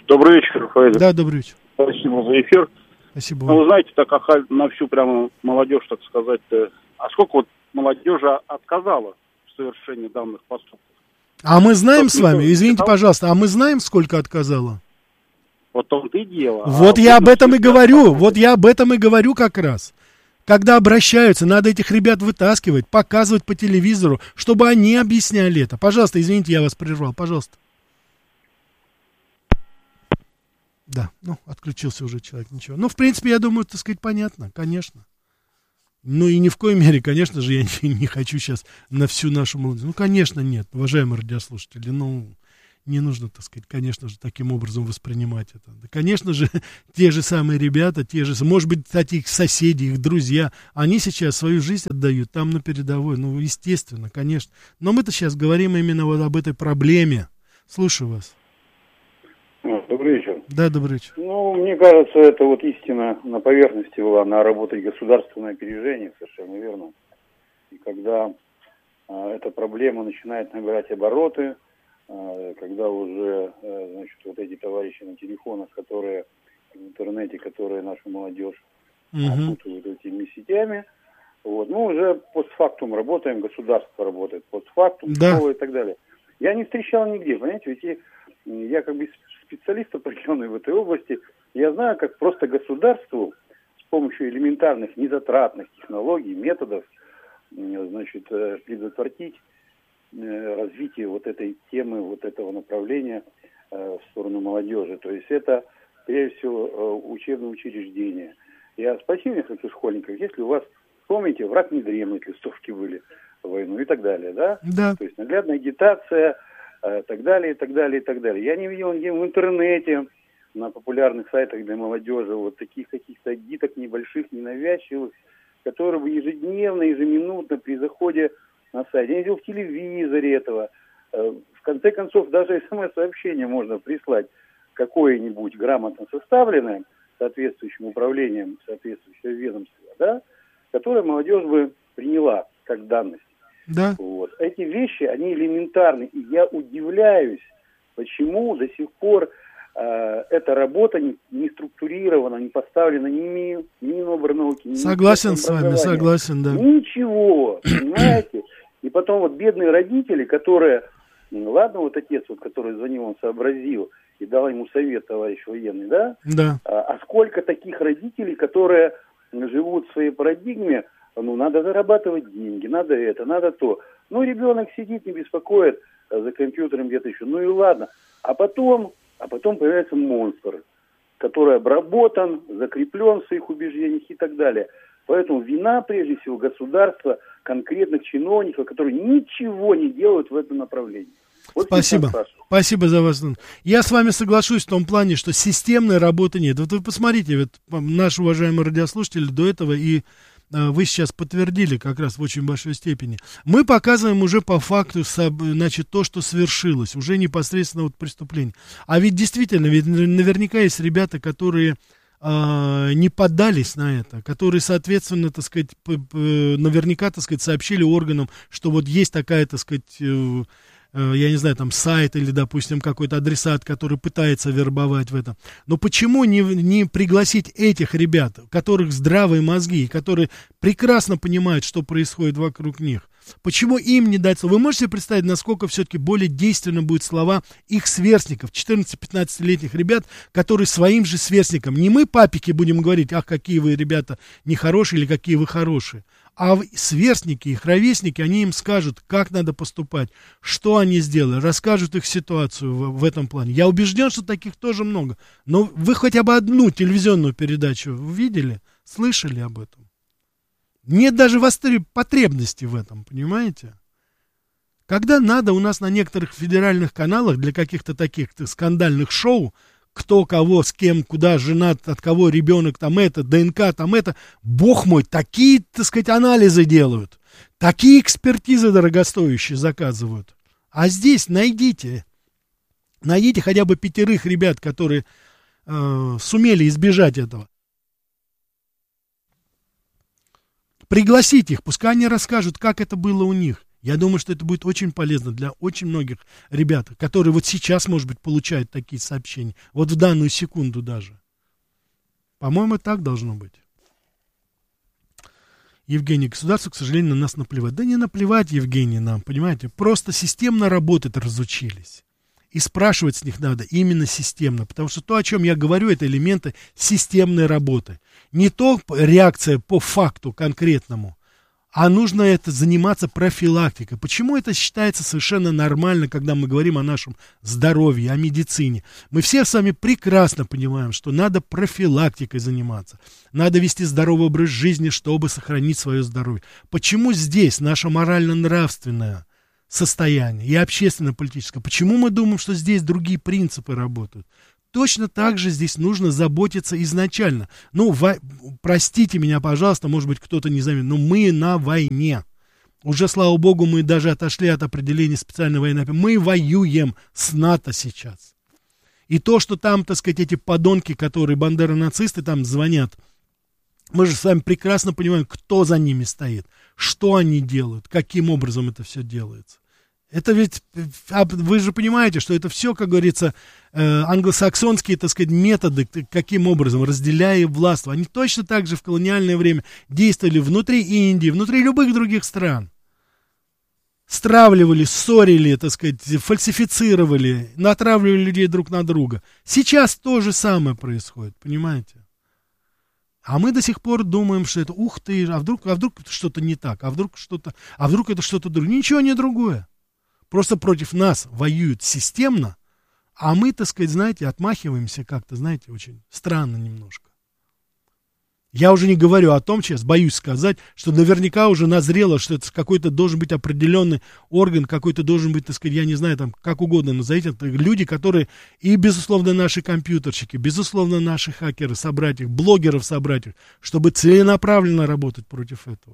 S19: Добрый вечер, Рафаэль.
S1: Да, добрый вечер.
S19: Спасибо за эфир.
S1: Спасибо.
S19: Ну, вы знаете, так на всю прямо молодежь, так сказать, а сколько вот молодежи отказала в совершении данных поступков?
S1: А мы знаем с вами, извините, пожалуйста, а мы знаем, сколько отказало?
S19: Вот в том-то и дело.
S1: Вот а я об этом и говорю, вот я об этом и говорю как раз. Когда обращаются, надо этих ребят вытаскивать, показывать по телевизору, чтобы они объясняли это. Пожалуйста, извините, я вас прервал, пожалуйста. Да, ну, отключился уже человек, ничего. Ну, в принципе, я думаю, так сказать, понятно, конечно. Ну, и ни в коей мере, конечно же, я не, не хочу сейчас на всю нашу молодежь. Ну, конечно, нет, уважаемые радиослушатели, ну, не нужно, так сказать, конечно же, таким образом воспринимать это. Да, конечно же, те же самые ребята, те же, может быть, кстати, их соседи, их друзья, они сейчас свою жизнь отдают там на передовой, ну, естественно, конечно. Но мы-то сейчас говорим именно вот об этой проблеме. Слушаю вас.
S20: Добрый вечер.
S1: Да, добрый вечер.
S20: Ну, мне кажется, это вот истина на поверхности была, на работе государственное опережение, совершенно верно. И когда а, эта проблема начинает набирать обороты, а, когда уже, а, значит, вот эти товарищи на телефонах, которые в интернете, которые нашу молодежь
S1: угу.
S20: опутывают этими сетями, вот, мы уже постфактум работаем, государство работает постфактум,
S1: да.
S20: школа и так далее. Я не встречал нигде, понимаете, ведь я как бы специалист определенный в этой области, я знаю, как просто государству с помощью элементарных незатратных технологий, методов, значит, предотвратить развитие вот этой темы, вот этого направления в сторону молодежи. То есть это, прежде всего, учебное учреждение. Я спросил нескольких школьников, если у вас, помните, враг не дремлет, листовки были в войну и так далее, да?
S1: Да.
S20: То есть наглядная агитация, и так далее, и так далее, и так далее. Я не видел нигде в интернете, на популярных сайтах для молодежи, вот таких каких-то гиток небольших, ненавязчивых, которые бы ежедневно, ежеминутно при заходе на сайт. Я не видел в телевизоре этого. В конце концов, даже смс-сообщение можно прислать какое-нибудь грамотно составленное соответствующим управлением соответствующего ведомства, да, которое молодежь бы приняла как данность.
S1: Да.
S20: Вот. Эти вещи, они элементарны. И я удивляюсь, почему до сих пор э, эта работа не, не структурирована, не поставлена ни Мин, ни Минобрнауки, ни
S1: Согласен с вами, согласен, да.
S20: Ничего, понимаете? И потом вот бедные родители, которые, ну, ладно, вот отец, вот, который звонил, он сообразил и дал ему совет, товарищ военный, да?
S1: Да.
S20: А, а сколько таких родителей, которые живут в своей парадигме, ну, надо зарабатывать деньги, надо это, надо то. Ну, ребенок сидит, не беспокоит за компьютером где-то еще. Ну и ладно. А потом, а потом появляется монстр, который обработан, закреплен в своих убеждениях и так далее. Поэтому вина, прежде всего, государства, конкретных чиновников, которые ничего не делают в этом направлении. Вот
S1: спасибо. Спасибо за вас. Я с вами соглашусь в том плане, что системной работы нет. Вот вы посмотрите, вот наш уважаемый радиослушатель до этого и вы сейчас подтвердили как раз в очень большой степени. Мы показываем уже по факту, значит, то, что свершилось, уже непосредственно вот преступление. А ведь действительно, ведь наверняка есть ребята, которые э, не поддались на это, которые, соответственно, так сказать, наверняка, так сказать, сообщили органам, что вот есть такая, так сказать, э, я не знаю, там сайт или, допустим, какой-то адресат, который пытается вербовать в этом. Но почему не, не пригласить этих ребят, у которых здравые мозги, которые прекрасно понимают, что происходит вокруг них? Почему им не дать слово? Вы можете себе представить, насколько все-таки более действенно будут слова их сверстников, четырнадцати-пятнадцатилетних ребят, которые своим же сверстникам, не мы, папики, будем говорить, ах, какие вы, ребята, нехорошие или какие вы хорошие, а сверстники, их ровесники, они им скажут, как надо поступать, что они сделали, расскажут их ситуацию в, в этом плане. Я убежден, что таких тоже много. Но вы хотя бы одну телевизионную передачу видели, слышали об этом? Нет даже потребности в этом, понимаете? Когда надо у нас на некоторых федеральных каналах для каких-то таких скандальных шоу, кто кого, с кем, куда женат, от кого ребенок, там это, ДНК, там это, бог мой, такие, так сказать, анализы делают, такие экспертизы дорогостоящие заказывают. А здесь найдите, найдите хотя бы пятерых ребят, которые э, сумели избежать этого. Пригласите их, пускай они расскажут, как это было у них. Я думаю, что это будет очень полезно для очень многих ребят, которые вот сейчас, может быть, получают такие сообщения. Вот в данную секунду даже. По-моему, так должно быть. Евгений, государство, к сожалению, на нас наплевать. Да не наплевать, Евгений, нам, понимаете? Просто системно работать разучились. И спрашивать с них надо именно системно. Потому что то, о чем я говорю, это элементы системной работы. Не то реакция по факту конкретному, а нужно это заниматься профилактикой. Почему это считается совершенно нормально, когда мы говорим о нашем здоровье, о медицине? Мы все с вами прекрасно понимаем, что надо профилактикой заниматься. Надо вести здоровый образ жизни, чтобы сохранить свое здоровье. Почему здесь наше морально-нравственное состояние и общественно-политическое? Почему мы думаем, что здесь другие принципы работают? Точно так же здесь нужно заботиться изначально. Ну, во... простите меня, пожалуйста, может быть, кто-то не заметил, но мы на войне. Уже, слава богу, мы даже отошли от определения специальной военной операции. Мы воюем с НАТО сейчас. И то, что там, так сказать, эти подонки, которые бандеро-нацисты там звонят, мы же с вами прекрасно понимаем, кто за ними стоит, что они делают, каким образом это все делается. Это ведь, вы же понимаете, что это все, как говорится, англосаксонские, так сказать, методы, каким образом, разделяя властво. Они точно так же в колониальное время действовали внутри Индии, внутри любых других стран. Стравливали, ссорили, так сказать, фальсифицировали, натравливали людей друг на друга. Сейчас то же самое происходит, понимаете? А мы до сих пор думаем, что это, ух ты, а вдруг, а вдруг что-то не так, а вдруг что-то, а вдруг это что-то другое. Ничего не другое. Просто против нас воюют системно, а мы, так сказать, знаете, отмахиваемся как-то, знаете, очень странно немножко. Я уже не говорю о том, сейчас боюсь сказать, что наверняка уже назрело, что это какой-то должен быть определенный орган, какой-то должен быть, так сказать, я не знаю, там, как угодно назовите, это люди, которые, и, безусловно, наши компьютерщики, безусловно, наши хакеры, собратьев, блогеров, собратьев, чтобы целенаправленно работать против этого.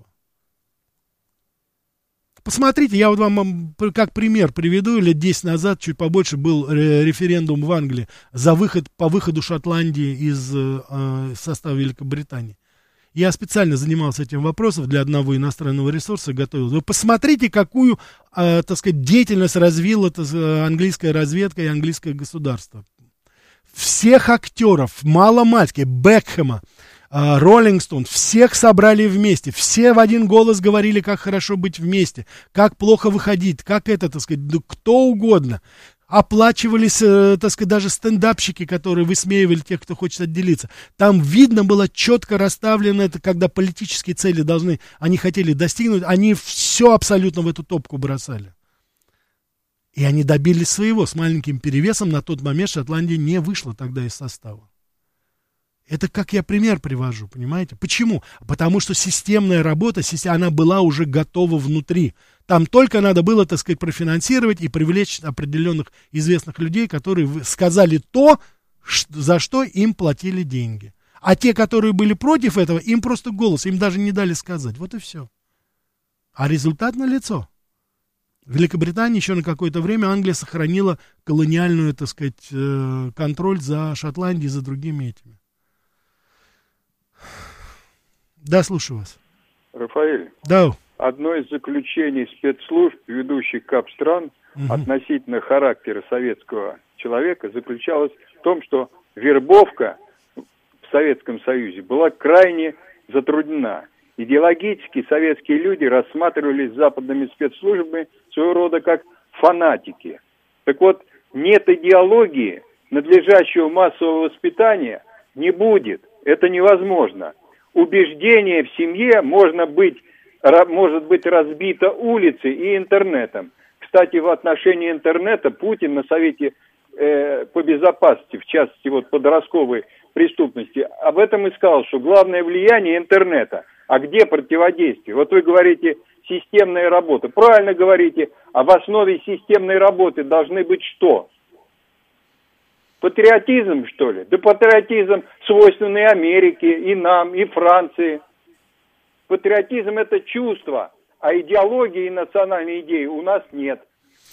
S1: Посмотрите, я вот вам как пример приведу, лет десять назад, чуть побольше, был референдум в Англии за выход, по выходу Шотландии из э, состава Великобритании. Я специально занимался этим вопросом для одного иностранного ресурса, готовил. Вы посмотрите, какую, э, так сказать, деятельность развила английская разведка и английское государство. Всех актеров, мало-мальски, Бекхэма, Роллинг Стоун, всех собрали вместе, все в один голос говорили, как хорошо быть вместе, как плохо выходить, как это, так сказать, да кто угодно. Оплачивались, так сказать, даже стендапщики, которые высмеивали тех, кто хочет отделиться. Там видно было четко расставлено это, когда политические цели должны, они хотели достигнуть, они все абсолютно в эту топку бросали. И они добились своего, с маленьким перевесом. На тот момент Шотландия не вышла тогда из состава. Это как я пример привожу, понимаете? Почему? Потому что системная работа, она была уже готова внутри. Там только надо было, так сказать, профинансировать и привлечь определенных известных людей, которые сказали то, за что им платили деньги. А те, которые были против этого, им просто голос, им даже не дали сказать. Вот и все. А результат налицо. В Великобритании еще на какое-то время Англия сохранила колониальную, так сказать, контроль за Шотландией и за другими этими. Да, слушаю вас.
S21: Рафаэль.
S1: Да.
S21: Одно из заключений спецслужб, ведущих КАП стран, угу. относительно характера советского человека заключалось в том, что вербовка в Советском Союзе была крайне затруднена. Идеологически советские люди рассматривались западными спецслужбами своего рода как фанатики. Так вот, нет идеологии, надлежащего массового воспитания не будет. Это невозможно. Убеждение в семье можно быть, может быть разбито улицей и интернетом. Кстати, в отношении интернета Путин на Совете э, по безопасности, в частности вот подростковой преступности, об этом и сказал, что главное влияние интернета. А где противодействие? Вот вы говорите системная работа. Правильно говорите, а в основе системной работы должны быть что? Патриотизм, что ли? Да патриотизм свойственный Америке, и нам, и Франции. Патриотизм – это чувство, а идеологии и национальной идеи у нас нет.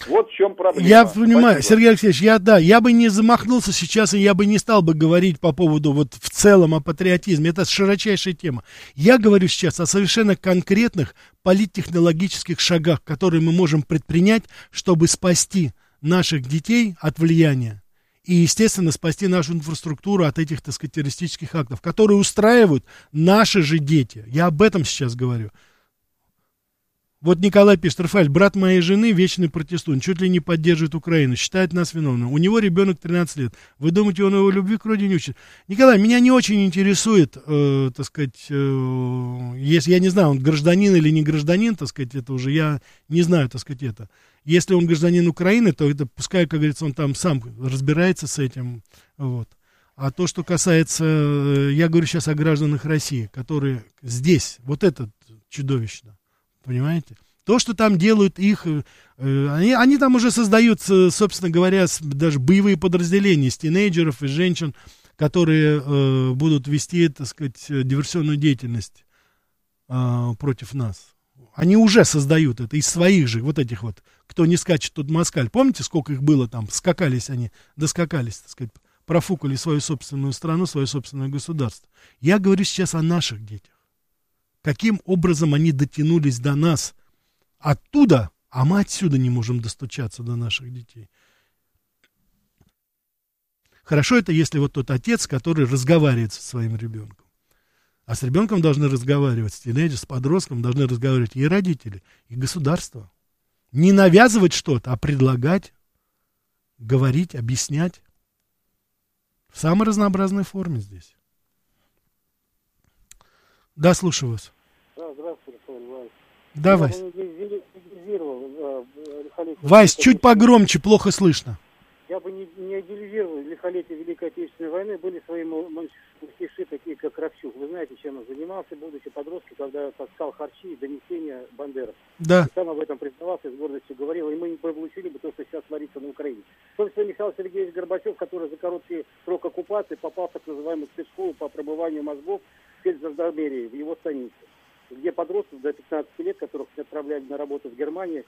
S20: Вот в чем проблема.
S1: Я понимаю,
S20: Спасибо.
S1: Сергей Алексеевич, я, да, я бы не замахнулся сейчас, и я бы не стал бы говорить по поводу вот в целом о патриотизме. Это широчайшая тема. Я говорю сейчас о совершенно конкретных политтехнологических шагах, которые мы можем предпринять, чтобы спасти наших детей от влияния. И, естественно, спасти нашу инфраструктуру от этих, так сказать, террористических актов, которые устраивают наши же дети. Я об этом сейчас говорю. Вот Николай пишет: Рафаэль, брат моей жены вечный протестует, чуть ли не поддерживает Украину, считает нас виновными. У него ребенок тринадцать лет. Вы думаете, он его любви к родине учит? Николай, меня не очень интересует, э, так сказать, э, если я не знаю, он гражданин или не гражданин, так сказать, это уже я не знаю, так сказать, это. Если он гражданин Украины, то это пускай, как говорится, он там сам разбирается с этим, вот. А то, что касается, я говорю сейчас о гражданах России, которые здесь, вот это чудовищно. Понимаете? То, что там делают их, э, они, они там уже создают, собственно говоря, даже боевые подразделения из тинейджеров и женщин, которые э, будут вести, так сказать, диверсионную деятельность э, против нас. Они уже создают это из своих же, вот этих вот, кто не скачет, тот москаль. Помните, сколько их было там? Скакались они, доскакались, так сказать, профукали свою собственную страну, свое собственное государство. Я говорю сейчас о наших детях. Каким образом они дотянулись до нас оттуда, а мы отсюда не можем достучаться до наших детей. Хорошо это, если вот тот отец, который разговаривает со своим ребенком. А с ребенком должны разговаривать, с тинейджером, с подростком должны разговаривать и родители, и государство. Не навязывать что-то, а предлагать, говорить, объяснять. В самой разнообразной форме здесь. Да, слушаю вас.
S2: Да, здравствуйте, Вайс.
S1: Да, Вайс.
S2: Э,
S1: Вайс, чуть погромче, плохо слышно.
S2: Я бы не, не идеализировал лихолетие Великой Отечественной войны. Были свои мальчиши, такие как Кравчук. Вы знаете, чем он занимался, будучи подростком, когда таскал харчи и донесения бандеров.
S1: Да.
S2: И сам об этом признавался, с гордостью говорил, и мы не получили бы то, что сейчас творится на Украине. Собственно, Михаил Сергеевич Горбачев, который за короткий срок оккупации попал в так называемую спецшколу по пробыванию мозгов в фельдзандармерии, в его станице, где подростков до пятнадцати лет, которых отправляли на работу в Германии,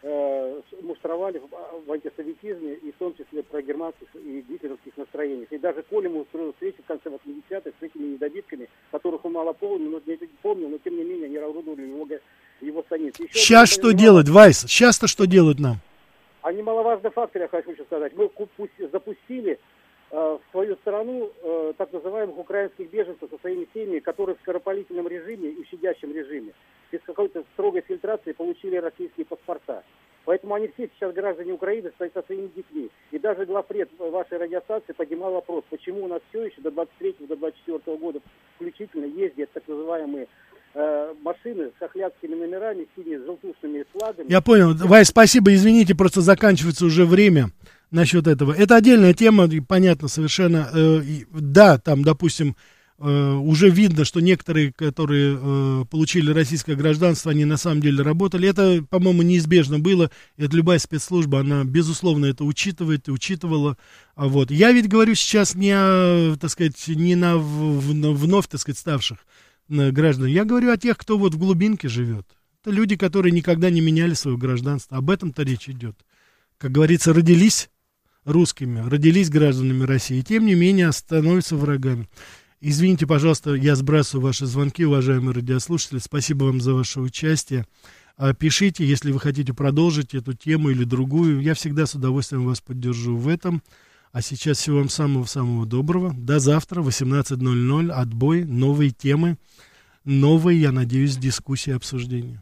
S2: э, муштровали в, в антисоветизме, и в том числе про германских и гитлеровских настроениях. И даже Колему устроил встречу в конце восьмидесятых с этими недобитками, которых он мало помнил, но, не помнил, но тем не менее они орудовали его, его станице. Еще
S1: сейчас что немало... делать, Вайс? Сейчас-то что делать нам?
S2: А немаловажный фактор, я хочу еще сказать. Мы запустили в свою страну э, так называемых украинских беженцев со своими семьями, которые в скоропалительном режиме и в щадящем режиме, без какой-то строгой фильтрации получили российские паспорта. Поэтому они все сейчас граждане Украины стоят со своими детьми. И даже главред вашей радиостанции поднимал вопрос, почему у нас все еще до двадцать третьего, до двадцать четвёртого года включительно ездят так называемые э, машины с хохлядскими номерами, синими, с желтушными флагами.
S1: Я понял. Вайс, спасибо, извините, просто заканчивается уже время. Насчет этого. Это отдельная тема, понятно совершенно. Э, и, да, там, допустим, э, уже видно, что некоторые, которые э, получили российское гражданство, они на самом деле работали. Это, по-моему, неизбежно было. Это любая спецслужба, она, безусловно, это учитывает и учитывала. А вот. Я ведь говорю сейчас не о, так сказать, не на, в, на вновь, так сказать, ставших на граждан. Я говорю о тех, кто вот в глубинке живет. Это люди, которые никогда не меняли свое гражданство. Об этом-то речь идет. Как говорится, родились русскими, родились гражданами России, и тем не менее становятся врагами. Извините, пожалуйста, я сбрасываю ваши звонки, уважаемые радиослушатели. Спасибо вам за ваше участие. Пишите, если вы хотите продолжить эту тему или другую. Я всегда с удовольствием вас поддержу в этом. А сейчас всего вам самого-самого доброго. До завтра, восемнадцать ноль ноль. Отбой, новые темы, новые, я надеюсь, дискуссии и обсуждения.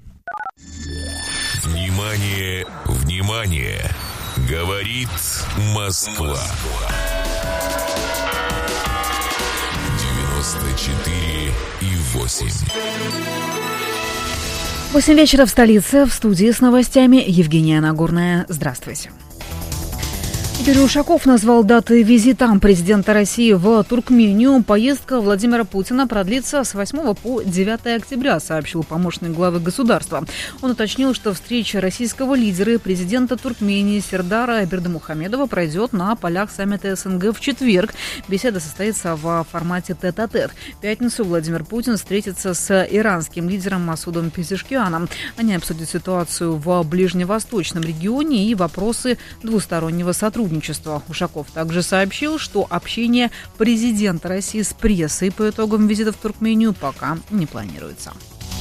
S9: Внимание, внимание! Говорит Москва. девяносто четыре и восемь.
S10: Восемь вечера в столице. В студии с новостями Евгения Нагорная. Здравствуйте. Юрий Ушаков назвал даты визита президента России в Туркмению. Поездка Владимира Путина продлится с восьмого по девятое октября, сообщил помощник главы государства. Он уточнил, что встреча российского лидера и президента Туркмении Сердара Бердымухамедова пройдет на полях саммита СНГ в четверг. Беседа состоится в формате тет-а-тет. В пятницу Владимир Путин встретится с иранским лидером Масудом Пезешкианом. Они обсудят ситуацию в ближневосточном регионе и вопросы двустороннего сотрудничества. Ушаков также сообщил, что общение президента России с прессой по итогам визита в Туркмению пока не планируется.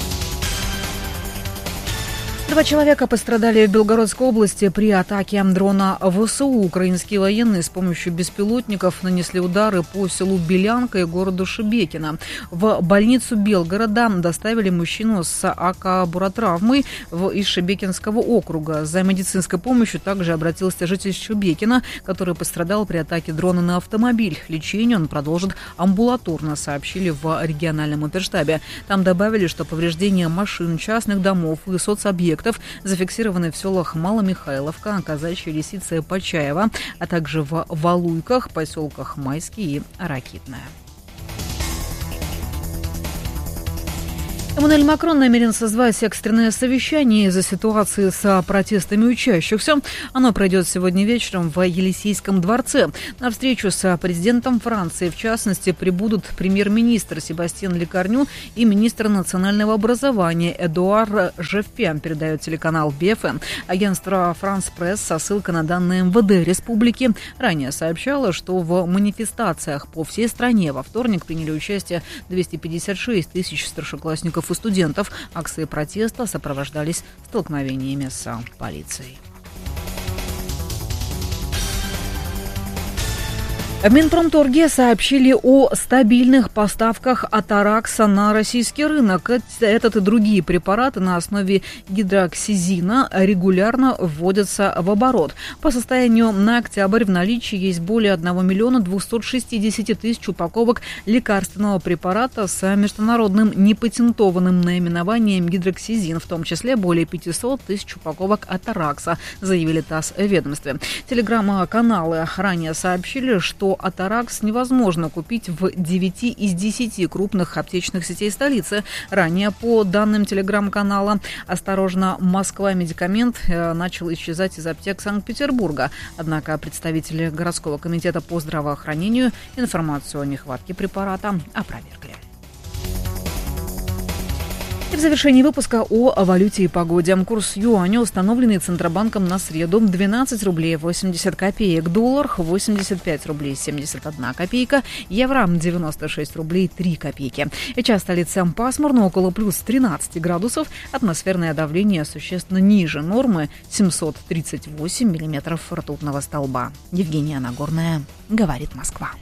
S10: Два человека пострадали в Белгородской области при атаке дрона ВСУ. Украинские военные с помощью беспилотников нанесли удары по селу Белянка и городу Шебекино. В больницу Белгорода доставили мужчину с акобуротравмой из Шебекинского округа. За медицинской помощью также обратился житель Шебекина, который пострадал при атаке дрона на автомобиль. Лечение он продолжит амбулаторно, сообщили в региональном оперштабе. Там добавили, что повреждения машин, частных домов и соцобъектов зафиксированы в селах Маломихайловка, Казачья Лисица и Почаево, а также в Валуйках, поселках Майский и Ракитная. Эммануэль Макрон намерен созвать экстренное совещание из-за ситуации с протестами учащихся. Оно пройдет сегодня вечером в Елисейском дворце. На встречу с президентом Франции, в частности, прибудут премьер-министр Себастьян Лекарню и министр национального образования Эдуар Жеффе, передает телеканал би эф эм. Агентство «Франс Пресс» со ссылкой на данные эм вэ дэ республики ранее сообщало, что в манифестациях по всей стране во вторник приняли участие двести пятьдесят шесть тысяч старшеклассников и студентов. Акции протеста сопровождались столкновениями с полицией. В Минпромторге сообщили о стабильных поставках Атаракса на российский рынок. Этот и другие препараты на основе гидроксизина регулярно вводятся в оборот. По состоянию на октябрь в наличии есть более одного миллиона двухсот шестидесяти тысяч упаковок лекарственного препарата с международным непатентованным наименованием гидроксизин, в том числе более пятисот тысяч упаковок Атаракса, заявили ТАСС в ведомстве. Телеграм-каналы ранее сообщили, что Атаракс невозможно купить в девяти из десяти крупных аптечных сетей столицы. Ранее, по данным телеграм-канала «Осторожно, Москва», медикамент начал исчезать из аптек Санкт-Петербурга. Однако представители городского комитета по здравоохранению информацию о нехватке препарата опровергли. И в завершении выпуска о валюте и погоде. Курс юаня, установленный Центробанком на среду, двенадцать рублей восемьдесят копеек. Доллар восемьдесят пять рублей семьдесят одна копейка. Евро девяносто шесть рублей три копейки. И час столицы пасмурно, около плюс тринадцати градусов. Атмосферное давление существенно ниже нормы, семьсот тридцать восемь миллиметров ртутного столба. Евгения Нагорная, говорит Москва.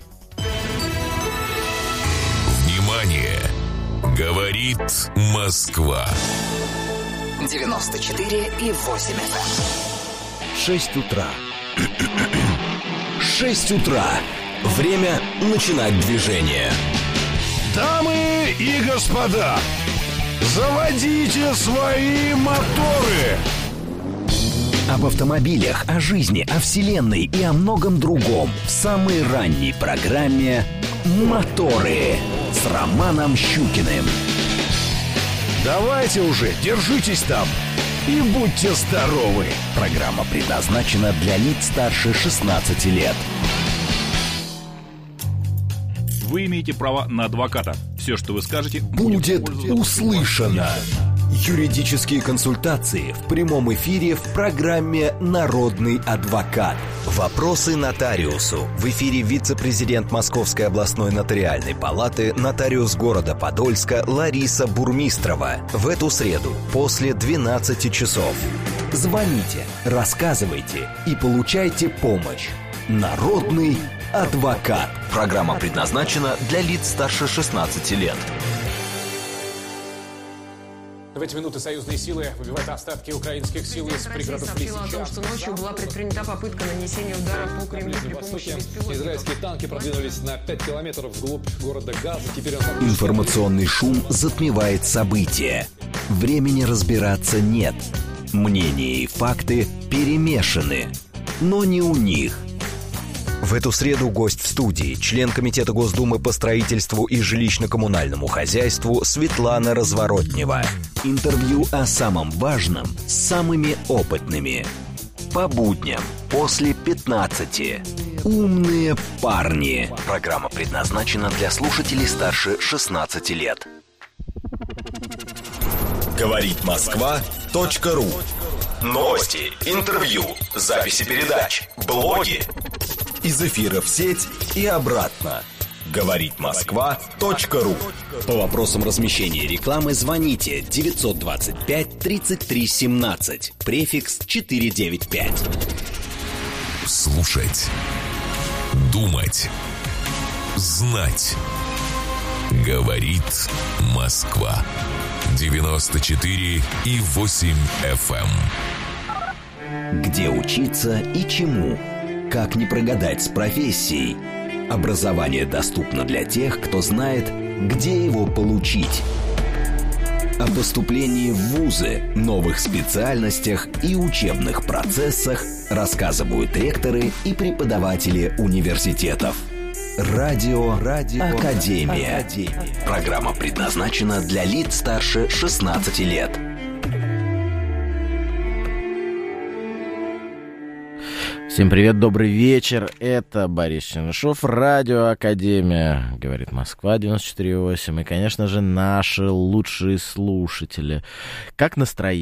S9: Внимание! Говорит Москва.
S16: девяносто четыре и восемь эф эм.
S13: Шесть утра. Шесть утра. Время начинать движение.
S3: Дамы и господа, заводите свои моторы.
S13: Об автомобилях, о жизни, о вселенной и о многом другом в самой ранней программе «Моторы» с Романом Щукиным.
S3: Давайте уже, держитесь там и будьте здоровы.
S13: Программа предназначена для лиц старше шестнадцати лет.
S22: Вы имеете право на адвоката. Все, что вы скажете,
S13: будет услышано. Юридические консультации в прямом эфире в программе «Народный адвокат». Вопросы нотариусу. В эфире вице-президент Московской областной нотариальной палаты, нотариус города Подольска Лариса Бурмистрова. В эту среду после двенадцати часов. Звоните, рассказывайте и получайте помощь. «Народный адвокат». Программа предназначена для лиц старше шестнадцати лет.
S23: В эти минуты союзные силы выбивают остатки украинских сил из пригородов Лисичанска.
S24: О том, что ночью была предпринята попытка нанесения удара по Кремлю при помощи беспилотников.
S23: Израильские танки продвинулись на пять километров вглубь города Газа. Теперь он...
S13: Информационный шум затмевает события. Времени разбираться нет. Мнения и факты перемешаны. Но не у них.
S4: В эту среду гость в студии, член Комитета Госдумы по строительству и жилищно-коммунальному хозяйству Светлана Разворотнева.
S13: Интервью о самом важном с самыми опытными. По будням после пятнадцати. «Умные парни». Программа предназначена для слушателей старше шестнадцати лет.
S3: Говорит Москва точка ру. Новости, интервью, записи передач, блоги. Из эфира в сеть и обратно. Говорит Москва точка ру.
S13: По вопросам размещения рекламы звоните девятьсот двадцать пять тридцать три семнадцать. Префикс четыреста девяносто пять.
S9: Слушать. Думать. Знать. Говорит Москва. девяносто четыре и восемь эф эм.
S13: Где учиться и чему? Как не прогадать с профессией? Образование доступно для тех, кто знает, где его получить. О поступлении в вузы, новых специальностях и учебных процессах рассказывают ректоры и преподаватели университетов. Радио, Радио Академия. Академия. Программа предназначена для лиц старше шестнадцати лет.
S5: Всем привет, добрый вечер. Это Борис Чернышов, Радио Академия, говорит Москва девяносто четыре и восемь. И, конечно же, наши лучшие слушатели. Как настроение?